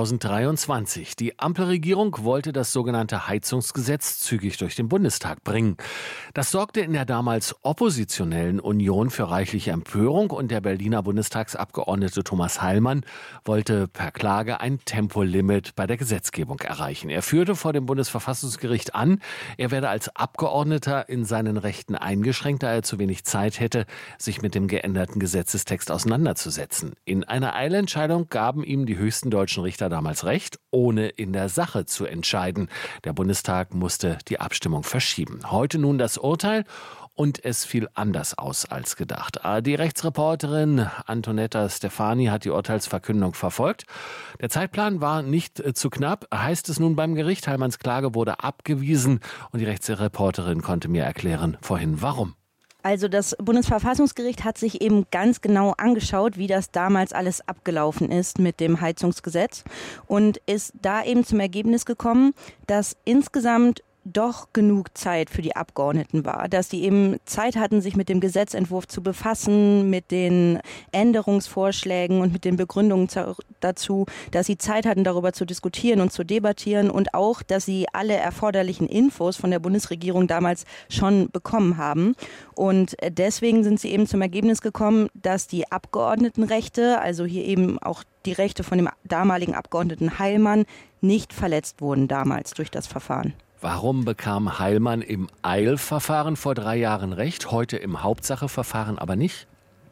S3: 2023. Die Ampelregierung wollte das sogenannte Heizungsgesetz zügig durch den Bundestag bringen. Das sorgte in der damals oppositionellen Union für reichliche Empörung und der Berliner Bundestagsabgeordnete Thomas Heilmann wollte per Klage ein Tempolimit bei der Gesetzgebung erreichen. Er führte vor dem Bundesverfassungsgericht an, er werde als Abgeordneter in seinen Rechten eingeschränkt, da er zu wenig Zeit hätte, sich mit dem geänderten Gesetzestext auseinanderzusetzen. In einer Eilentscheidung gaben ihm die höchsten deutschen Richter damals recht, ohne in der Sache zu entscheiden. Der Bundestag musste die Abstimmung verschieben. Heute nun das Urteil und es fiel anders aus als gedacht. ARD-Rechtsreporterin Antonetta Stefani hat die Urteilsverkündung verfolgt. Der Zeitplan war nicht zu knapp, heißt es nun beim Gericht. Heilmanns Klage wurde abgewiesen und die Rechtsreporterin konnte mir erklären vorhin, warum.
S7: Also das Bundesverfassungsgericht hat sich eben ganz genau angeschaut, wie das damals alles abgelaufen ist mit dem Heizungsgesetz und ist da eben zum Ergebnis gekommen, dass insgesamt doch genug Zeit für die Abgeordneten war, dass die eben Zeit hatten, sich mit dem Gesetzentwurf zu befassen, mit den Änderungsvorschlägen und mit den Begründungen dazu, dass sie Zeit hatten, darüber zu diskutieren und zu debattieren und auch, dass sie alle erforderlichen Infos von der Bundesregierung damals schon bekommen haben. Und deswegen sind sie eben zum Ergebnis gekommen, dass die Abgeordnetenrechte, also hier eben auch die Rechte von dem damaligen Abgeordneten Heilmann, nicht verletzt wurden damals durch das Verfahren.
S3: Warum bekam Heilmann im Eilverfahren vor 3 Jahren Recht, heute im Hauptsacheverfahren aber nicht?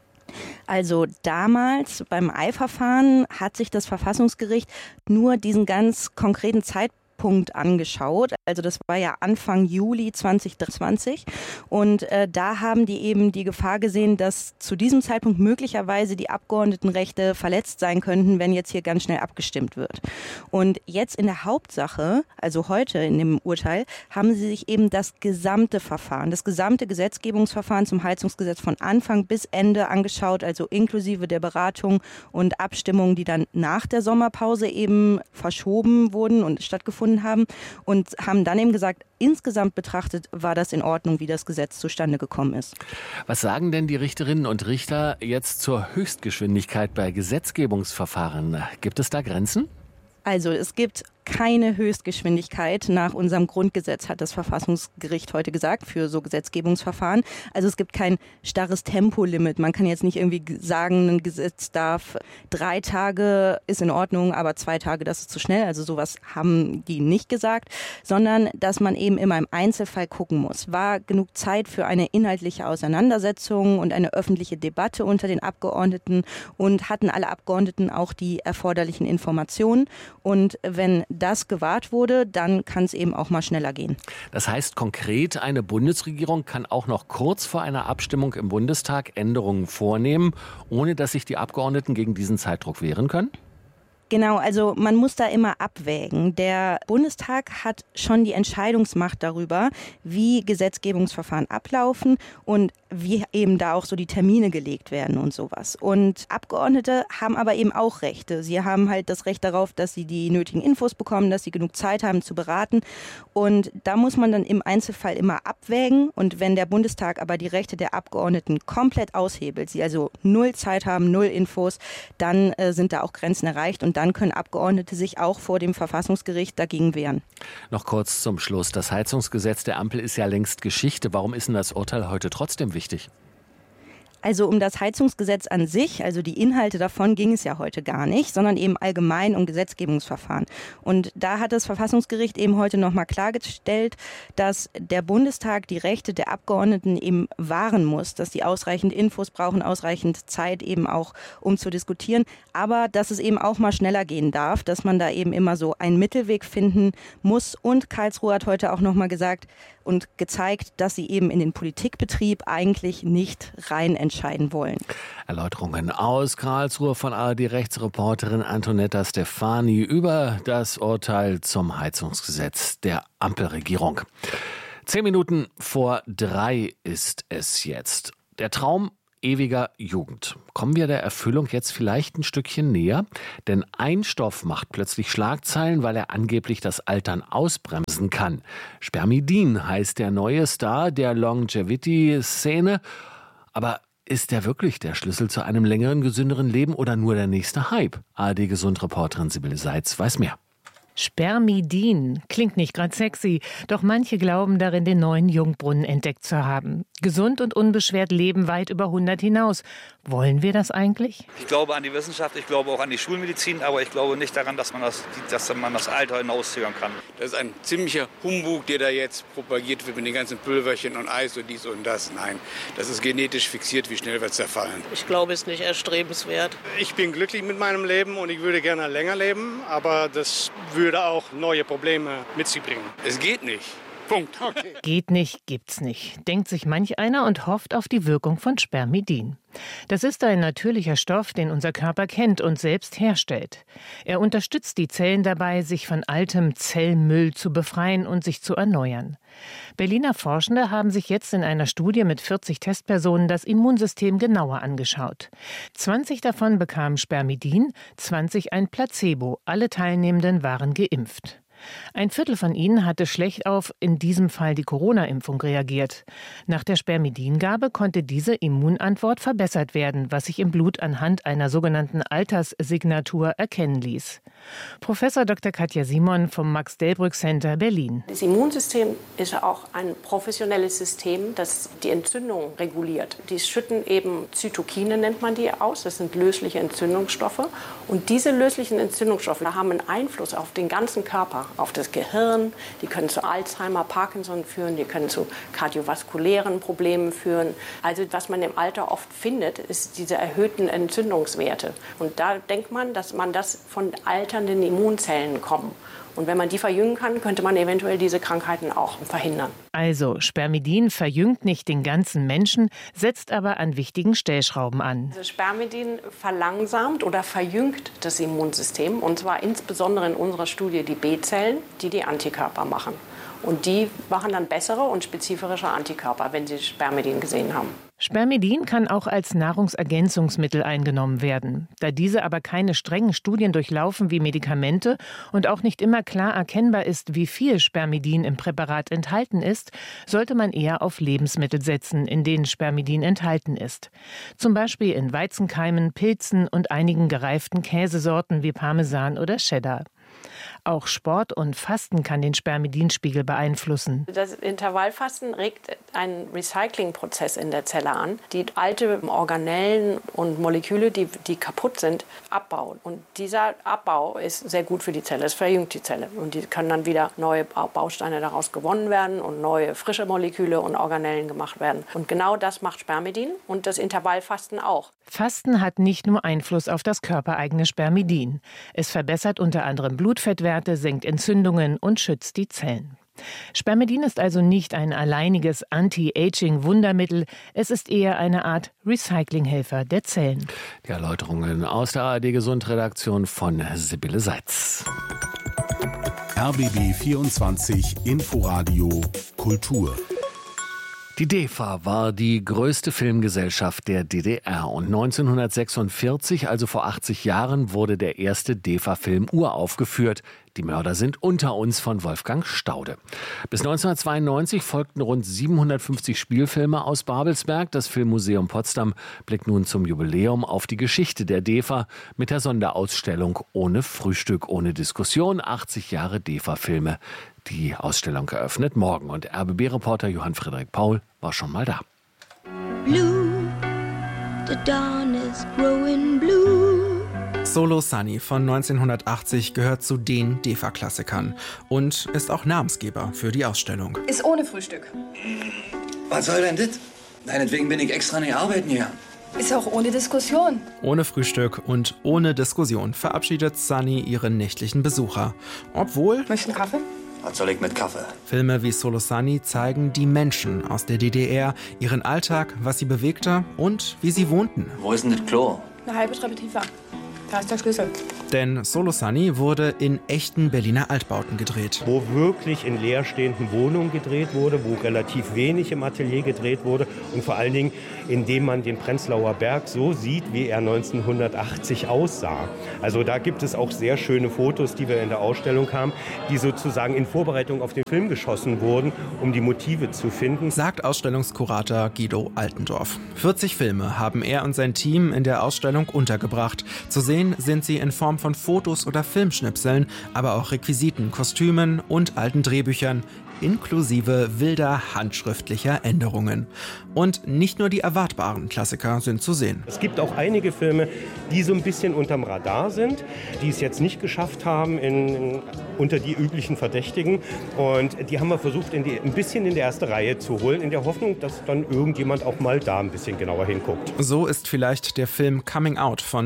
S7: Also damals beim Eilverfahren hat sich das Verfassungsgericht nur diesen ganz konkreten Zeitpunkt angeschaut. Also das war ja Anfang Juli 2020 und da haben die eben die Gefahr gesehen, dass zu diesem Zeitpunkt möglicherweise die Abgeordnetenrechte verletzt sein könnten, wenn jetzt hier ganz schnell abgestimmt wird. Und jetzt in der Hauptsache, also heute in dem Urteil, haben sie sich eben das gesamte Verfahren, das gesamte Gesetzgebungsverfahren zum Heizungsgesetz von Anfang bis Ende angeschaut, also inklusive der Beratung und Abstimmungen, die dann nach der Sommerpause eben verschoben wurden und stattgefunden haben und haben dann eben gesagt, insgesamt betrachtet war das in Ordnung, wie das Gesetz zustande gekommen ist.
S3: Was sagen denn die Richterinnen und Richter jetzt zur Höchstgeschwindigkeit bei Gesetzgebungsverfahren? Gibt es da Grenzen?
S7: Also es gibt keine Höchstgeschwindigkeit nach unserem Grundgesetz, hat das Verfassungsgericht heute gesagt, für so Gesetzgebungsverfahren. Also es gibt kein starres Tempolimit. Man kann jetzt nicht irgendwie sagen, ein Gesetz darf 3 Tage, ist in Ordnung, aber 2 Tage, das ist zu schnell. Also sowas haben die nicht gesagt, sondern dass man eben immer im Einzelfall gucken muss. War genug Zeit für eine inhaltliche Auseinandersetzung und eine öffentliche Debatte unter den Abgeordneten und hatten alle Abgeordneten auch die erforderlichen Informationen? Und wenn das gewahrt wurde, dann kann es eben auch mal schneller gehen.
S3: Das heißt konkret, eine Bundesregierung kann auch noch kurz vor einer Abstimmung im Bundestag Änderungen vornehmen, ohne dass sich die Abgeordneten gegen diesen Zeitdruck wehren können?
S7: Genau, also man muss da immer abwägen. Der Bundestag hat schon die Entscheidungsmacht darüber, wie Gesetzgebungsverfahren ablaufen und wie eben da auch so die Termine gelegt werden und sowas. Und Abgeordnete haben aber eben auch Rechte. Sie haben halt das Recht darauf, dass sie die nötigen Infos bekommen, dass sie genug Zeit haben zu beraten. Und da muss man dann im Einzelfall immer abwägen. Und wenn der Bundestag aber die Rechte der Abgeordneten komplett aushebelt, sie also 0 Zeit haben, 0 Infos, dann sind da auch Grenzen erreicht und dann können Abgeordnete sich auch vor dem Verfassungsgericht dagegen wehren.
S3: Noch kurz zum Schluss. Das Heizungsgesetz der Ampel ist ja längst Geschichte. Warum ist denn das Urteil heute trotzdem wichtig?
S7: Also um das Heizungsgesetz an sich, also die Inhalte davon ging es ja heute gar nicht, sondern eben allgemein um Gesetzgebungsverfahren. Und da hat das Verfassungsgericht eben heute nochmal klargestellt, dass der Bundestag die Rechte der Abgeordneten eben wahren muss, dass die ausreichend Infos brauchen, ausreichend Zeit eben auch, um zu diskutieren, aber dass es eben auch mal schneller gehen darf, dass man da eben immer so einen Mittelweg finden muss. Und Karlsruhe hat heute auch nochmal gesagt und gezeigt, dass sie eben in den Politikbetrieb eigentlich nicht rein entscheiden wollen.
S3: Erläuterungen aus Karlsruhe von ARD-Rechtsreporterin Antonetta Stefani über das Urteil zum Heizungsgesetz der Ampelregierung. 10 Minuten vor 3 ist es jetzt. Der Traum ewiger Jugend. Kommen wir der Erfüllung jetzt vielleicht ein Stückchen näher? Denn ein Stoff macht plötzlich Schlagzeilen, weil er angeblich das Altern ausbremsen kann. Spermidin heißt der neue Star der Longevity-Szene. Aber ist der wirklich der Schlüssel zu einem längeren, gesünderen Leben oder nur der nächste Hype? ARD-Gesundreporterin Sibylle Seitz weiß mehr.
S12: Spermidin klingt nicht gerade sexy, doch manche glauben darin, den neuen Jungbrunnen entdeckt zu haben. Gesund und unbeschwert leben weit über 100 hinaus. Wollen wir das eigentlich?
S13: Ich glaube an die Wissenschaft, ich glaube auch an die Schulmedizin, aber ich glaube nicht daran, dass man das Alter hinauszögern kann.
S14: Das ist ein ziemlicher Humbug, der da jetzt propagiert wird mit den ganzen Pülverchen und Eis und dies und das. Nein, das ist genetisch fixiert, wie schnell wird es zerfallen.
S15: Ich glaube, es ist nicht erstrebenswert.
S16: Ich bin glücklich mit meinem Leben und ich würde gerne länger leben, aber das würde auch neue Probleme mit sich bringen.
S14: Es geht nicht. Punkt.
S12: Okay. Geht nicht, gibt's nicht, denkt sich manch einer und hofft auf die Wirkung von Spermidin. Das ist ein natürlicher Stoff, den unser Körper kennt und selbst herstellt. Er unterstützt die Zellen dabei, sich von altem Zellmüll zu befreien und sich zu erneuern. Berliner Forschende haben sich jetzt in einer Studie mit 40 Testpersonen das Immunsystem genauer angeschaut. 20 davon bekamen Spermidin, 20 ein Placebo. Alle Teilnehmenden waren geimpft. Ein Viertel von ihnen hatte schlecht auf, in diesem Fall die Corona-Impfung, reagiert. Nach der Spermidingabe konnte diese Immunantwort verbessert werden, was sich im Blut anhand einer sogenannten Alterssignatur erkennen ließ. Professor Dr. Katja Simon vom Max-Delbrück-Center Berlin.
S17: Das Immunsystem ist auch ein professionelles System, das die Entzündung reguliert. Die schütten eben Zytokine, nennt man die, aus. Das sind lösliche Entzündungsstoffe. Und diese löslichen Entzündungsstoffe haben einen Einfluss auf den ganzen Körper, auf das Gehirn. Die können zu Alzheimer, Parkinson führen, die können zu kardiovaskulären Problemen führen. Also was man im Alter oft findet, ist diese erhöhten Entzündungswerte. Und da denkt man, dass man das von alternden Immunzellen kommt. Und wenn man die verjüngen kann, könnte man eventuell diese Krankheiten auch verhindern.
S12: Also Spermidin verjüngt nicht den ganzen Menschen, setzt aber an wichtigen Stellschrauben an.
S17: Also Spermidin verlangsamt oder verjüngt das Immunsystem. Und zwar insbesondere in unserer Studie die B-Zellen, die die Antikörper machen. Und die machen dann bessere und spezifische Antikörper, wenn sie Spermidin gesehen haben.
S12: Spermidin kann auch als Nahrungsergänzungsmittel eingenommen werden. Da diese aber keine strengen Studien durchlaufen wie Medikamente und auch nicht immer klar erkennbar ist, wie viel Spermidin im Präparat enthalten ist, sollte man eher auf Lebensmittel setzen, in denen Spermidin enthalten ist. Zum Beispiel in Weizenkeimen, Pilzen und einigen gereiften Käsesorten wie Parmesan oder Cheddar. Auch Sport und Fasten kann den Spermidinspiegel beeinflussen.
S17: Das Intervallfasten regt einen Recyclingprozess in der Zelle an, die alte Organellen und Moleküle, die kaputt sind, abbauen. Und dieser Abbau ist sehr gut für die Zelle, es verjüngt die Zelle. Und die können dann wieder neue Bausteine daraus gewonnen werden und neue frische Moleküle und Organellen gemacht werden. Und genau das macht Spermidin und das Intervallfasten auch.
S12: Fasten hat nicht nur Einfluss auf das körpereigene Spermidin. Es verbessert unter anderem Blutfettwerte, senkt Entzündungen und schützt die Zellen. Spermidin ist also nicht ein alleiniges Anti-Aging-Wundermittel. Es ist eher eine Art Recyclinghelfer der Zellen.
S3: Die Erläuterungen aus der ARD-Gesund-Redaktion von Sibylle Seitz.
S5: RBB 24 Inforadio Kultur.
S3: Die DEFA war die größte Filmgesellschaft der DDR und 1946, also vor 80 Jahren, wurde der erste DEFA-Film uraufgeführt. Die Mörder sind unter uns von Wolfgang Staude. Bis 1992 folgten rund 750 Spielfilme aus Babelsberg. Das Filmmuseum Potsdam blickt nun zum Jubiläum auf die Geschichte der DEFA mit der Sonderausstellung Ohne Frühstück, ohne Diskussion, 80 Jahre DEFA-Filme. Die Ausstellung eröffnet morgen und RBB-Reporter Johann Friedrich Paul war schon mal da.
S18: Blue The dawn is growing blue.
S19: Solo Sunny von 1980 gehört zu den DEFA-Klassikern und ist auch Namensgeber für die Ausstellung.
S20: Ist ohne Frühstück.
S21: Was soll denn das? Deinetwegen bin ich extra nicht arbeiten gegangen.
S20: Ist auch ohne Diskussion.
S19: Ohne Frühstück und ohne Diskussion verabschiedet Sunny ihren nächtlichen Besucher. Obwohl...
S20: Möchten Kaffee?
S21: Was soll ich mit Kaffee?
S19: Filme wie Solo Sunny zeigen die Menschen aus der DDR, ihren Alltag, was sie bewegte und wie sie wohnten.
S21: Wo ist denn das Klo?
S20: Eine halbe Treppe tiefer. Da ist der Schlüssel.
S19: Denn Solo Sunny wurde in echten Berliner Altbauten gedreht.
S22: Wo wirklich in leerstehenden Wohnungen gedreht wurde, wo relativ wenig im Atelier gedreht wurde und vor allen Dingen, indem man den Prenzlauer Berg so sieht, wie er 1980 aussah. Also da gibt es auch sehr schöne Fotos, die wir in der Ausstellung haben, die sozusagen in Vorbereitung auf den Film geschossen wurden, um die Motive zu finden.
S19: Sagt Ausstellungskurator Guido Altendorf. 40 Filme haben er und sein Team in der Ausstellung untergebracht. Zu sehen sind sie in Form von Fotos oder Filmschnipseln, aber auch Requisiten, Kostümen und alten Drehbüchern, inklusive wilder handschriftlicher Änderungen. Und nicht nur die erwartbaren Klassiker sind zu sehen.
S22: Es gibt auch einige Filme, die so ein bisschen unterm Radar sind, die es jetzt nicht geschafft haben unter die üblichen Verdächtigen. Und die haben wir versucht, ein bisschen in die erste Reihe zu holen, in der Hoffnung, dass dann irgendjemand auch mal da ein bisschen genauer hinguckt.
S19: So ist vielleicht der Film Coming Out von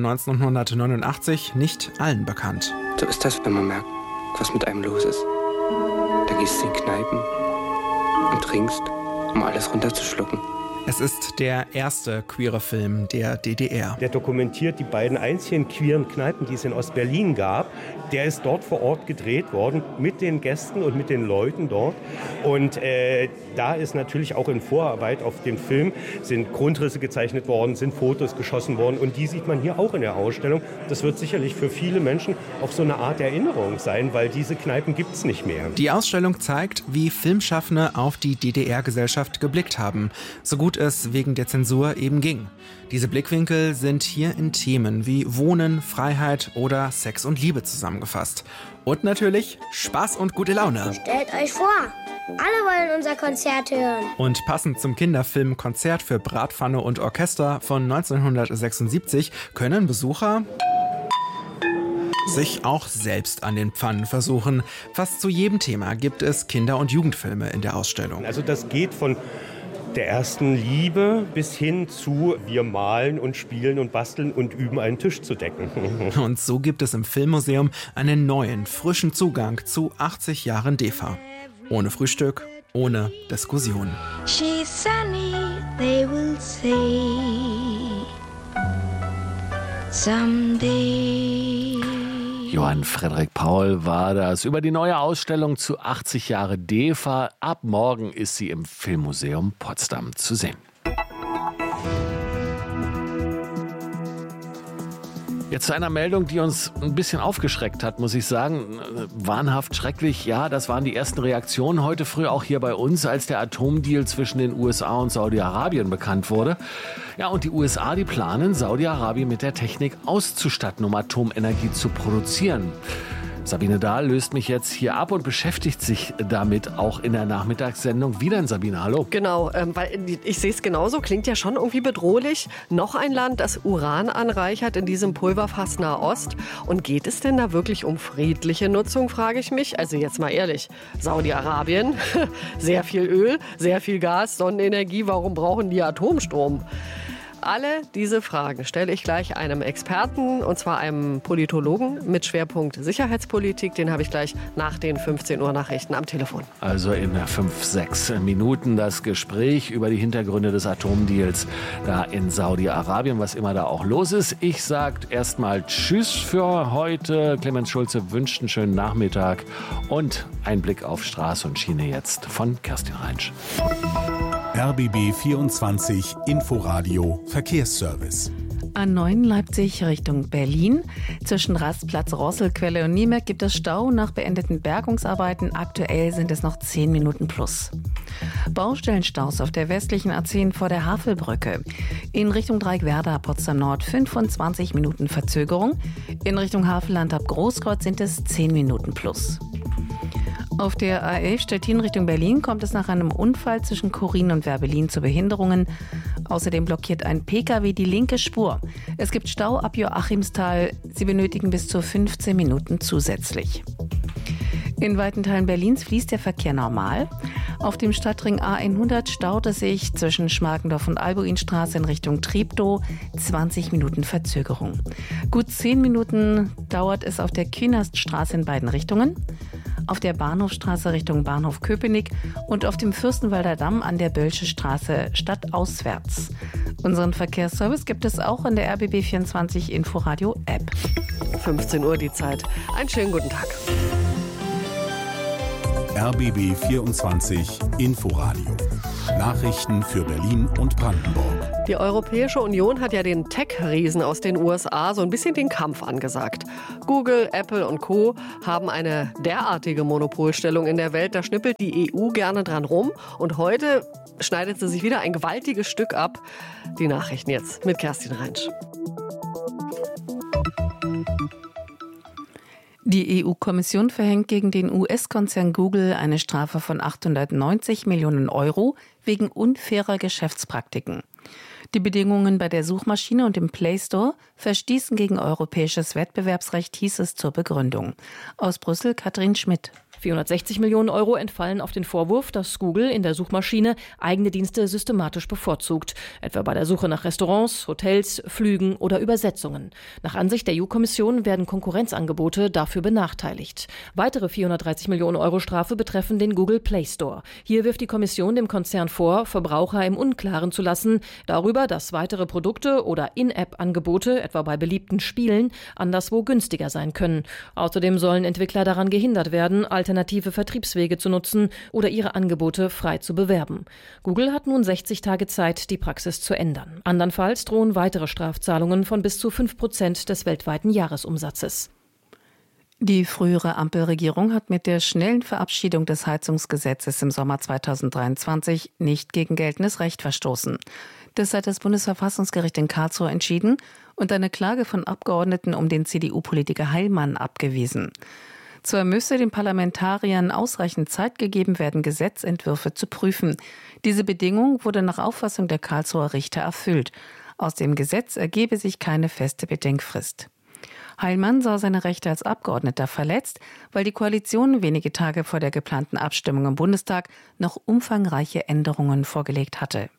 S19: 1989 nicht allen bekannt.
S23: So ist das, wenn man merkt, was mit einem los ist. Da gehst du in Kneipen und trinkst, um alles runterzuschlucken.
S19: Es ist der erste queere Film der DDR.
S22: Der dokumentiert die beiden einzigen queeren Kneipen, die es in Ostberlin gab. Der ist dort vor Ort gedreht worden, mit den Gästen und mit den Leuten dort. Und da ist natürlich auch in Vorarbeit auf dem Film, sind Grundrisse gezeichnet worden, sind Fotos geschossen worden. Und die sieht man hier auch in der Ausstellung. Das wird sicherlich für viele Menschen auch so eine Art Erinnerung sein, weil diese Kneipen gibt es nicht mehr.
S19: Die Ausstellung zeigt, wie Filmschaffende auf die DDR-Gesellschaft geblickt haben. So gut es wegen der Zensur eben ging. Diese Blickwinkel sind hier in Themen wie Wohnen, Freiheit oder Sex und Liebe zusammengefasst. Und natürlich Spaß und gute Laune.
S18: Stellt euch vor, alle wollen unser Konzert hören.
S19: Und passend zum Kinderfilm Konzert für Bratpfanne und Orchester von 1976 können Besucher sich auch selbst an den Pfannen versuchen. Fast zu jedem Thema gibt es Kinder- und Jugendfilme in der Ausstellung.
S22: Also das geht von der ersten Liebe bis hin zu wir malen und spielen und basteln und üben, einen Tisch zu decken.
S19: Und so gibt es im Filmmuseum einen neuen, frischen Zugang zu 80 Jahren DEFA. Ohne Frühstück, ohne Diskussion.
S18: She's sunny, they will say. Someday.
S3: Johann Frederik Paul war das über die neue Ausstellung zu 80 Jahre DEFA. Ab morgen ist sie im Filmmuseum Potsdam zu sehen. Jetzt zu einer Meldung, die uns ein bisschen aufgeschreckt hat, muss ich sagen. Wahnhaft schrecklich, ja, das waren die ersten Reaktionen heute früh auch hier bei uns, als der Atomdeal zwischen den USA und Saudi-Arabien bekannt wurde. Ja, und die USA, die planen, Saudi-Arabien mit der Technik auszustatten, um Atomenergie zu produzieren. Sabine Dahl löst mich jetzt hier ab und beschäftigt sich damit auch in der Nachmittagssendung. Wie denn, Sabine? Hallo.
S24: Genau, weil ich sehe es genauso, klingt ja schon irgendwie bedrohlich. Noch ein Land, das Uran anreichert in diesem Pulverfass Nahost. Und geht es denn da wirklich um friedliche Nutzung, frage ich mich. Also jetzt mal ehrlich, Saudi-Arabien, sehr viel Öl, sehr viel Gas, Sonnenenergie, warum brauchen die Atomstrom? Alle diese Fragen stelle ich gleich einem Experten, und zwar einem Politologen mit Schwerpunkt Sicherheitspolitik. Den habe ich gleich nach den 15 Uhr Nachrichten am Telefon.
S3: Also in 5-6 Minuten das Gespräch über die Hintergründe des Atomdeals da in Saudi-Arabien, was immer da auch los ist. Ich sage erstmal Tschüss für heute. Clemens Schulze wünscht einen schönen Nachmittag und ein Blick auf Straße und Schiene jetzt von Kerstin Reinsch.
S5: RBB 24 Inforadio Verkehrsservice.
S6: A9 Leipzig Richtung Berlin. Zwischen Rastplatz Rosselquelle und Niemek gibt es Stau nach beendeten Bergungsarbeiten. Aktuell sind es noch 10 Minuten plus. Baustellenstaus auf der westlichen A10 vor der Havelbrücke. In Richtung Dreieckwerder, Potsdam Nord 25 Minuten Verzögerung. In Richtung Havelland ab Großkreuz sind es 10 Minuten plus. Auf der A11 Stettin Richtung Berlin kommt es nach einem Unfall zwischen Chorin und Werbelin zu Behinderungen. Außerdem blockiert ein Pkw die linke Spur. Es gibt Stau ab Joachimsthal. Sie benötigen bis zu 15 Minuten zusätzlich. In weiten Teilen Berlins fließt der Verkehr normal. Auf dem Stadtring A100 staut es sich zwischen Schmarkendorf und Albuinstraße in Richtung Treptow. 20 Minuten Verzögerung. Gut 10 Minuten dauert es auf der Künaststraße in beiden Richtungen, auf der Bahnhofstraße Richtung Bahnhof Köpenick und auf dem Fürstenwalder Damm an der Böllsche Straße stadtauswärts. Unseren Verkehrsservice gibt es auch in der RBB24 Inforadio App.
S24: 15 Uhr die Zeit. Einen schönen guten Tag.
S5: RBB 24 Inforadio. Nachrichten für Berlin und Brandenburg.
S24: Die Europäische Union hat ja den Tech-Riesen aus den USA so ein bisschen den Kampf angesagt. Google, Apple und Co. haben eine derartige Monopolstellung in der Welt, da schnippelt die EU gerne dran rum. Und heute schneidet sie sich wieder ein gewaltiges Stück ab. Die Nachrichten jetzt mit Kerstin Reinsch.
S6: Die EU-Kommission verhängt gegen den US-Konzern Google eine Strafe von 890 Millionen Euro wegen unfairer Geschäftspraktiken. Die Bedingungen bei der Suchmaschine und im Play Store verstießen gegen europäisches Wettbewerbsrecht, hieß es zur Begründung. Aus Brüssel Katrin Schmidt.
S1: 460 Millionen Euro entfallen auf den Vorwurf, dass Google in der Suchmaschine eigene Dienste systematisch bevorzugt, etwa bei der Suche nach Restaurants, Hotels, Flügen oder Übersetzungen. Nach Ansicht der EU-Kommission werden Konkurrenzangebote dafür benachteiligt. Weitere 430 Millionen Euro Strafe betreffen den Google Play Store. Hier wirft die Kommission dem Konzern vor, Verbraucher im Unklaren zu lassen darüber, dass weitere Produkte oder In-App-Angebote, etwa bei beliebten Spielen, anderswo günstiger sein können. Außerdem sollen Entwickler daran gehindert werden, alternative Vertriebswege zu nutzen oder ihre Angebote frei zu bewerben. Google hat nun 60 Tage Zeit, die Praxis zu ändern. Andernfalls drohen weitere Strafzahlungen von bis zu 5% des weltweiten Jahresumsatzes.
S6: Die frühere Ampelregierung hat mit der schnellen Verabschiedung des Heizungsgesetzes im Sommer 2023 nicht gegen geltendes Recht verstoßen. Das hat das Bundesverfassungsgericht in Karlsruhe entschieden und eine Klage von Abgeordneten um den CDU-Politiker Heilmann abgewiesen. Zwar müsse den Parlamentariern ausreichend Zeit gegeben werden, Gesetzentwürfe zu prüfen. Diese Bedingung wurde nach Auffassung der Karlsruher Richter erfüllt. Aus dem Gesetz ergebe sich keine feste Bedenkfrist. Heilmann sah seine Rechte als Abgeordneter verletzt, weil die Koalition wenige Tage vor der geplanten Abstimmung im Bundestag noch umfangreiche Änderungen vorgelegt hatte.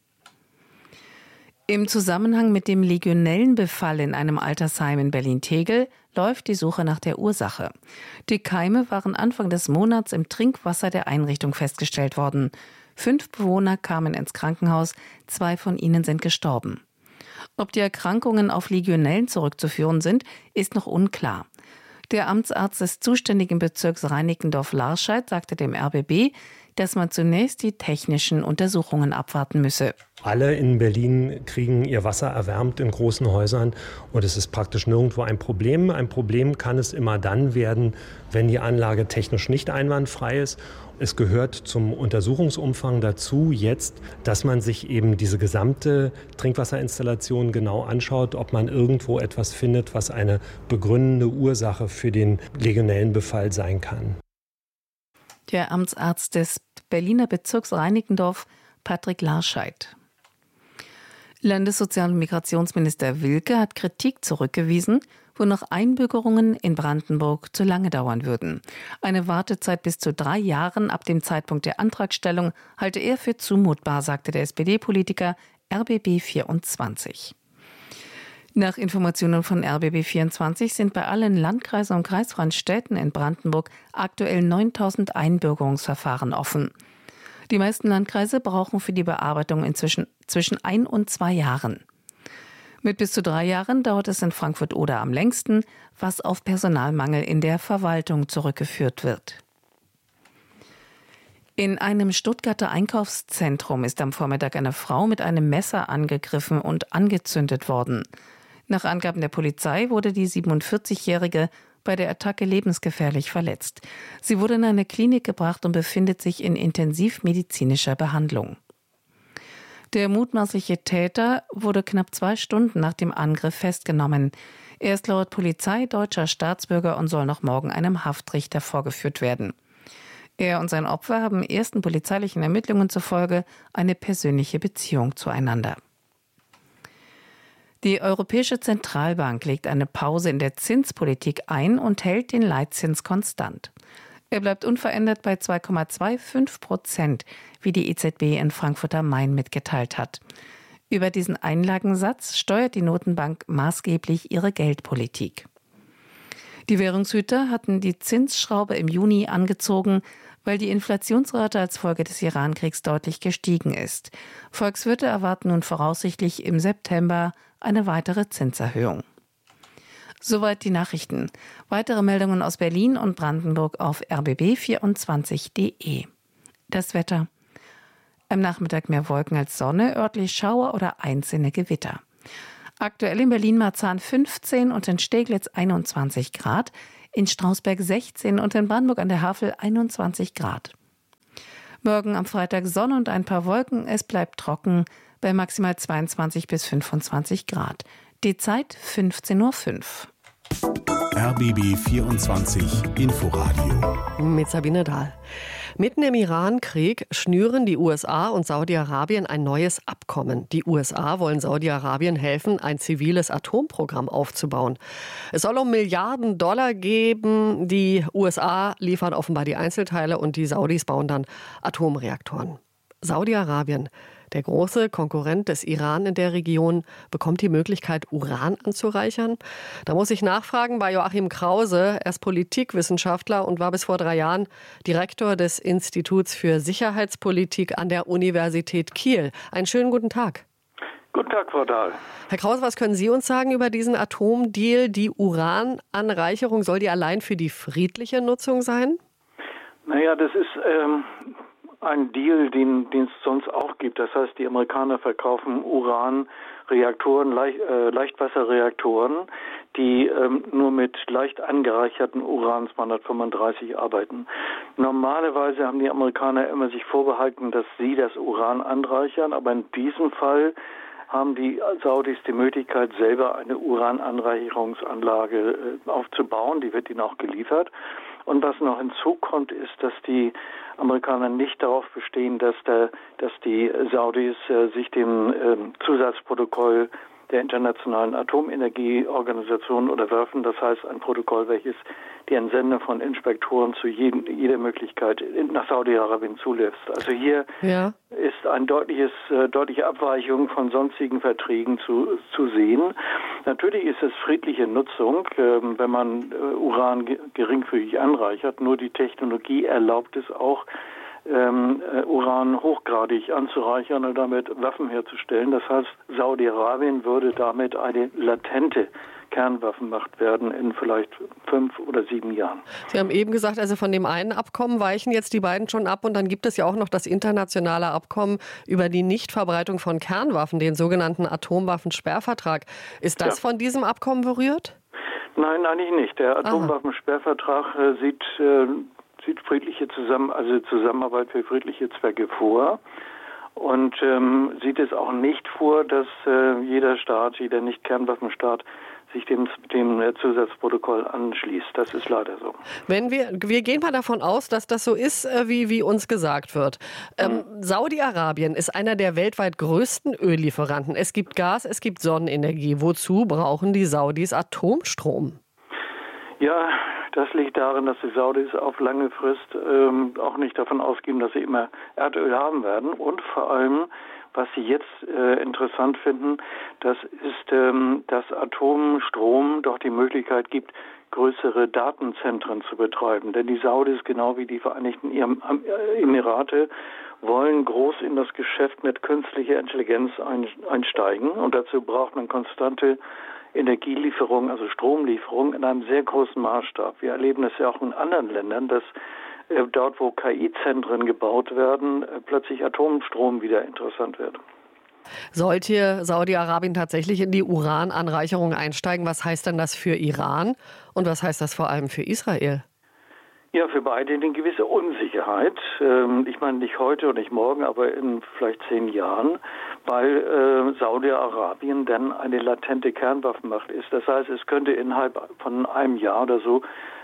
S6: Im Zusammenhang mit dem Legionellenbefall in einem Altersheim in Berlin-Tegel läuft die Suche nach der Ursache. Die Keime waren Anfang des Monats im Trinkwasser der Einrichtung festgestellt worden. 5 Bewohner kamen ins Krankenhaus, 2 von ihnen sind gestorben. Ob die Erkrankungen auf Legionellen zurückzuführen sind, ist noch unklar. Der Amtsarzt des zuständigen Bezirks Reinickendorf-Larscheid sagte dem RBB, dass man zunächst die technischen Untersuchungen abwarten müsse.
S22: Alle in Berlin kriegen ihr Wasser erwärmt in großen Häusern und es ist praktisch nirgendwo ein Problem. Ein Problem kann es immer dann werden, wenn die Anlage technisch nicht einwandfrei ist. Es gehört zum Untersuchungsumfang dazu jetzt, dass man sich eben diese gesamte Trinkwasserinstallation genau anschaut, ob man irgendwo etwas findet, was eine begründende Ursache für den Legionellenbefall sein kann.
S6: Der Amtsarzt des Berliner Bezirks Reinickendorf, Patrick Larscheid. Landessozial- und Migrationsminister Wilke hat Kritik zurückgewiesen, wonach Einbürgerungen in Brandenburg zu lange dauern würden. Eine Wartezeit bis zu 3 Jahren ab dem Zeitpunkt der Antragstellung halte er für zumutbar, sagte der SPD-Politiker RBB24. Nach Informationen von RBB24 sind bei allen Landkreisen und kreisfreien Städten in Brandenburg aktuell 9.000 Einbürgerungsverfahren offen. Die meisten Landkreise brauchen für die Bearbeitung inzwischen zwischen 1 und 2 Jahren. Mit bis zu 3 Jahren dauert es in Frankfurt-Oder am längsten, was auf Personalmangel in der Verwaltung zurückgeführt wird. In einem Stuttgarter Einkaufszentrum ist am Vormittag eine Frau mit einem Messer angegriffen und angezündet worden. Nach Angaben der Polizei wurde die 47-Jährige bei der Attacke lebensgefährlich verletzt. Sie wurde in eine Klinik gebracht und befindet sich in intensivmedizinischer Behandlung. Der mutmaßliche Täter wurde knapp 2 Stunden nach dem Angriff festgenommen. Er ist laut Polizei deutscher Staatsbürger und soll noch morgen einem Haftrichter vorgeführt werden. Er und sein Opfer haben ersten polizeilichen Ermittlungen zufolge eine persönliche Beziehung zueinander. Die Europäische Zentralbank legt eine Pause in der Zinspolitik ein und hält den Leitzins konstant. Er bleibt unverändert bei 2,25%, wie die EZB in Frankfurt am Main mitgeteilt hat. Über diesen Einlagensatz steuert die Notenbank maßgeblich ihre Geldpolitik. Die Währungshüter hatten die Zinsschraube im Juni angezogen, weil die Inflationsrate als Folge des Iran-Kriegs deutlich gestiegen ist. Volkswirte erwarten nun voraussichtlich im September eine weitere Zinserhöhung. Soweit die Nachrichten. Weitere Meldungen aus Berlin und Brandenburg auf rbb24.de. Das Wetter. Am Nachmittag mehr Wolken als Sonne, örtlich Schauer oder einzelne Gewitter. Aktuell in Berlin-Marzahn 15 und in Steglitz 21 Grad, in Strausberg 16 und in Brandenburg an der Havel 21 Grad. Morgen am Freitag Sonne und ein paar Wolken, es bleibt trocken bei maximal 22 bis 25 Grad. Die Zeit 15:05 Uhr.
S5: RBB 24 Inforadio
S24: mit Sabine Dahl. Mitten im Iran-Krieg schnüren die USA und Saudi-Arabien ein neues Abkommen. Die USA wollen Saudi-Arabien helfen, ein ziviles Atomprogramm aufzubauen. Es soll um Milliarden Dollar geben. Die USA liefern offenbar die Einzelteile und die Saudis bauen dann Atomreaktoren. Saudi-Arabien, der große Konkurrent des Iran in der Region, bekommt die Möglichkeit, Uran anzureichern. Da muss ich nachfragen bei Joachim Krause. Er ist Politikwissenschaftler und war bis vor 3 Jahren Direktor des Instituts für Sicherheitspolitik an der Universität Kiel. Einen schönen guten Tag.
S2: Guten Tag, Frau Dahl.
S24: Herr Krause, was können Sie uns sagen über diesen Atomdeal? Die Urananreicherung, soll die allein für die friedliche Nutzung sein?
S2: Naja, das ist ein Deal, den es sonst auch gibt. Das heißt, die Amerikaner verkaufen Uranreaktoren, Leichtwasserreaktoren, die nur mit leicht angereicherten Uran-235 arbeiten. Normalerweise haben die Amerikaner immer sich vorbehalten, dass sie das Uran anreichern, aber in diesem Fall haben die Saudis die Möglichkeit, selber eine Urananreicherungsanlage aufzubauen. Die wird ihnen auch geliefert. Und was noch hinzukommt, ist, dass die Amerikaner nicht darauf bestehen, dass die Saudis sich dem Zusatzprotokoll der Internationalen Atomenergieorganisation unterwerfen. Das heißt, ein Protokoll, welches die Entsendung von Inspektoren zu jeder Möglichkeit nach Saudi-Arabien zulässt. Also hier ist eine deutliche Abweichung von sonstigen Verträgen zu sehen. Natürlich ist es friedliche Nutzung, wenn man Uran geringfügig anreichert. Nur die Technologie erlaubt es auch, Uran hochgradig anzureichern und damit Waffen herzustellen. Das heißt, Saudi-Arabien würde damit eine latente Kernwaffenmacht werden in vielleicht 5 oder 7 Jahren.
S24: Sie haben eben gesagt, also von dem einen Abkommen weichen jetzt die beiden schon ab und dann gibt es ja auch noch das internationale Abkommen über die Nichtverbreitung von Kernwaffen, den sogenannten Atomwaffensperrvertrag. Ist das von diesem Abkommen berührt?
S2: Nein, eigentlich nicht. Der Atomwaffensperrvertrag sieht friedliche Zusammenarbeit für friedliche Zwecke vor und sieht es auch nicht vor, dass jeder Nicht-Kernwaffenstaat sich dem Zusatzprotokoll anschließt. Das ist leider so.
S24: Wir gehen mal davon aus, dass das so ist, wie uns gesagt wird. Saudi-Arabien ist einer der weltweit größten Öllieferanten. Es gibt Gas, es gibt Sonnenenergie. Wozu brauchen die Saudis Atomstrom?
S2: Ja, das liegt darin, dass die Saudis auf lange Frist auch nicht davon ausgehen, dass sie immer Erdöl haben werden. Und vor allem, was sie jetzt interessant finden, das ist, dass Atomstrom doch die Möglichkeit gibt, größere Datenzentren zu betreiben. Denn die Saudis, genau wie die Vereinigten Emirate, wollen groß in das Geschäft mit künstlicher Intelligenz einsteigen. Und dazu braucht man konstante Energielieferung, also Stromlieferung in einem sehr großen Maßstab. Wir erleben es ja auch in anderen Ländern, dass dort, wo KI-Zentren gebaut werden, plötzlich Atomstrom wieder interessant wird.
S24: Sollte Saudi-Arabien tatsächlich in die Urananreicherung einsteigen, was heißt denn das für Iran und was heißt das vor allem für Israel?
S2: Ja, für beide eine gewisse Unsicherheit. Ich meine nicht heute und nicht morgen, aber in vielleicht 10 Jahren, weil Saudi-Arabien dann eine latente Kernwaffenmacht ist. Das heißt, es könnte innerhalb von einem Jahr oder so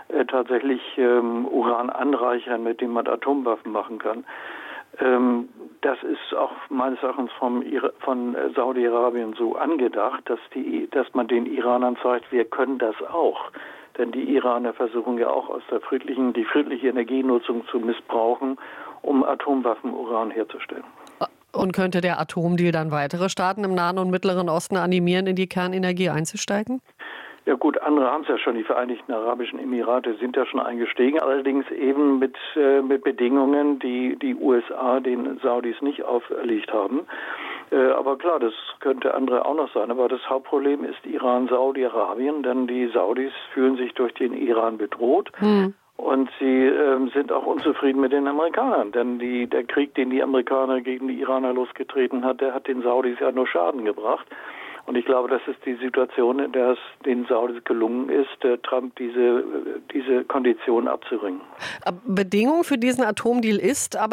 S2: tatsächlich Uran anreichern, mit dem man Atomwaffen machen kann. Das ist auch meines Erachtens von Saudi-Arabien so angedacht, dass man den Iranern zeigt, wir können das auch. Denn die Iraner versuchen ja auch die friedliche Energienutzung zu missbrauchen, um Atomwaffen-Uran herzustellen.
S24: Und könnte der Atomdeal dann weitere Staaten im Nahen und Mittleren Osten animieren, in die Kernenergie einzusteigen?
S2: Ja gut, andere haben es ja schon. Die Vereinigten Arabischen Emirate sind ja schon eingestiegen, allerdings eben mit Bedingungen, die die USA den Saudis nicht auferlegt haben. Aber klar, das könnte andere auch noch sein. Aber das Hauptproblem ist Iran, Saudi-Arabien, denn die Saudis fühlen sich durch den Iran bedroht. Und sie sind auch unzufrieden mit den Amerikanern, denn der Krieg, den die Amerikaner gegen die Iraner losgetreten hat, der hat den Saudis ja nur Schaden gebracht. Und ich glaube, das ist die Situation, in der es den Saudis gelungen ist, Trump diese Kondition abzuringen.
S24: Bedingung für diesen Atomdeal ist aber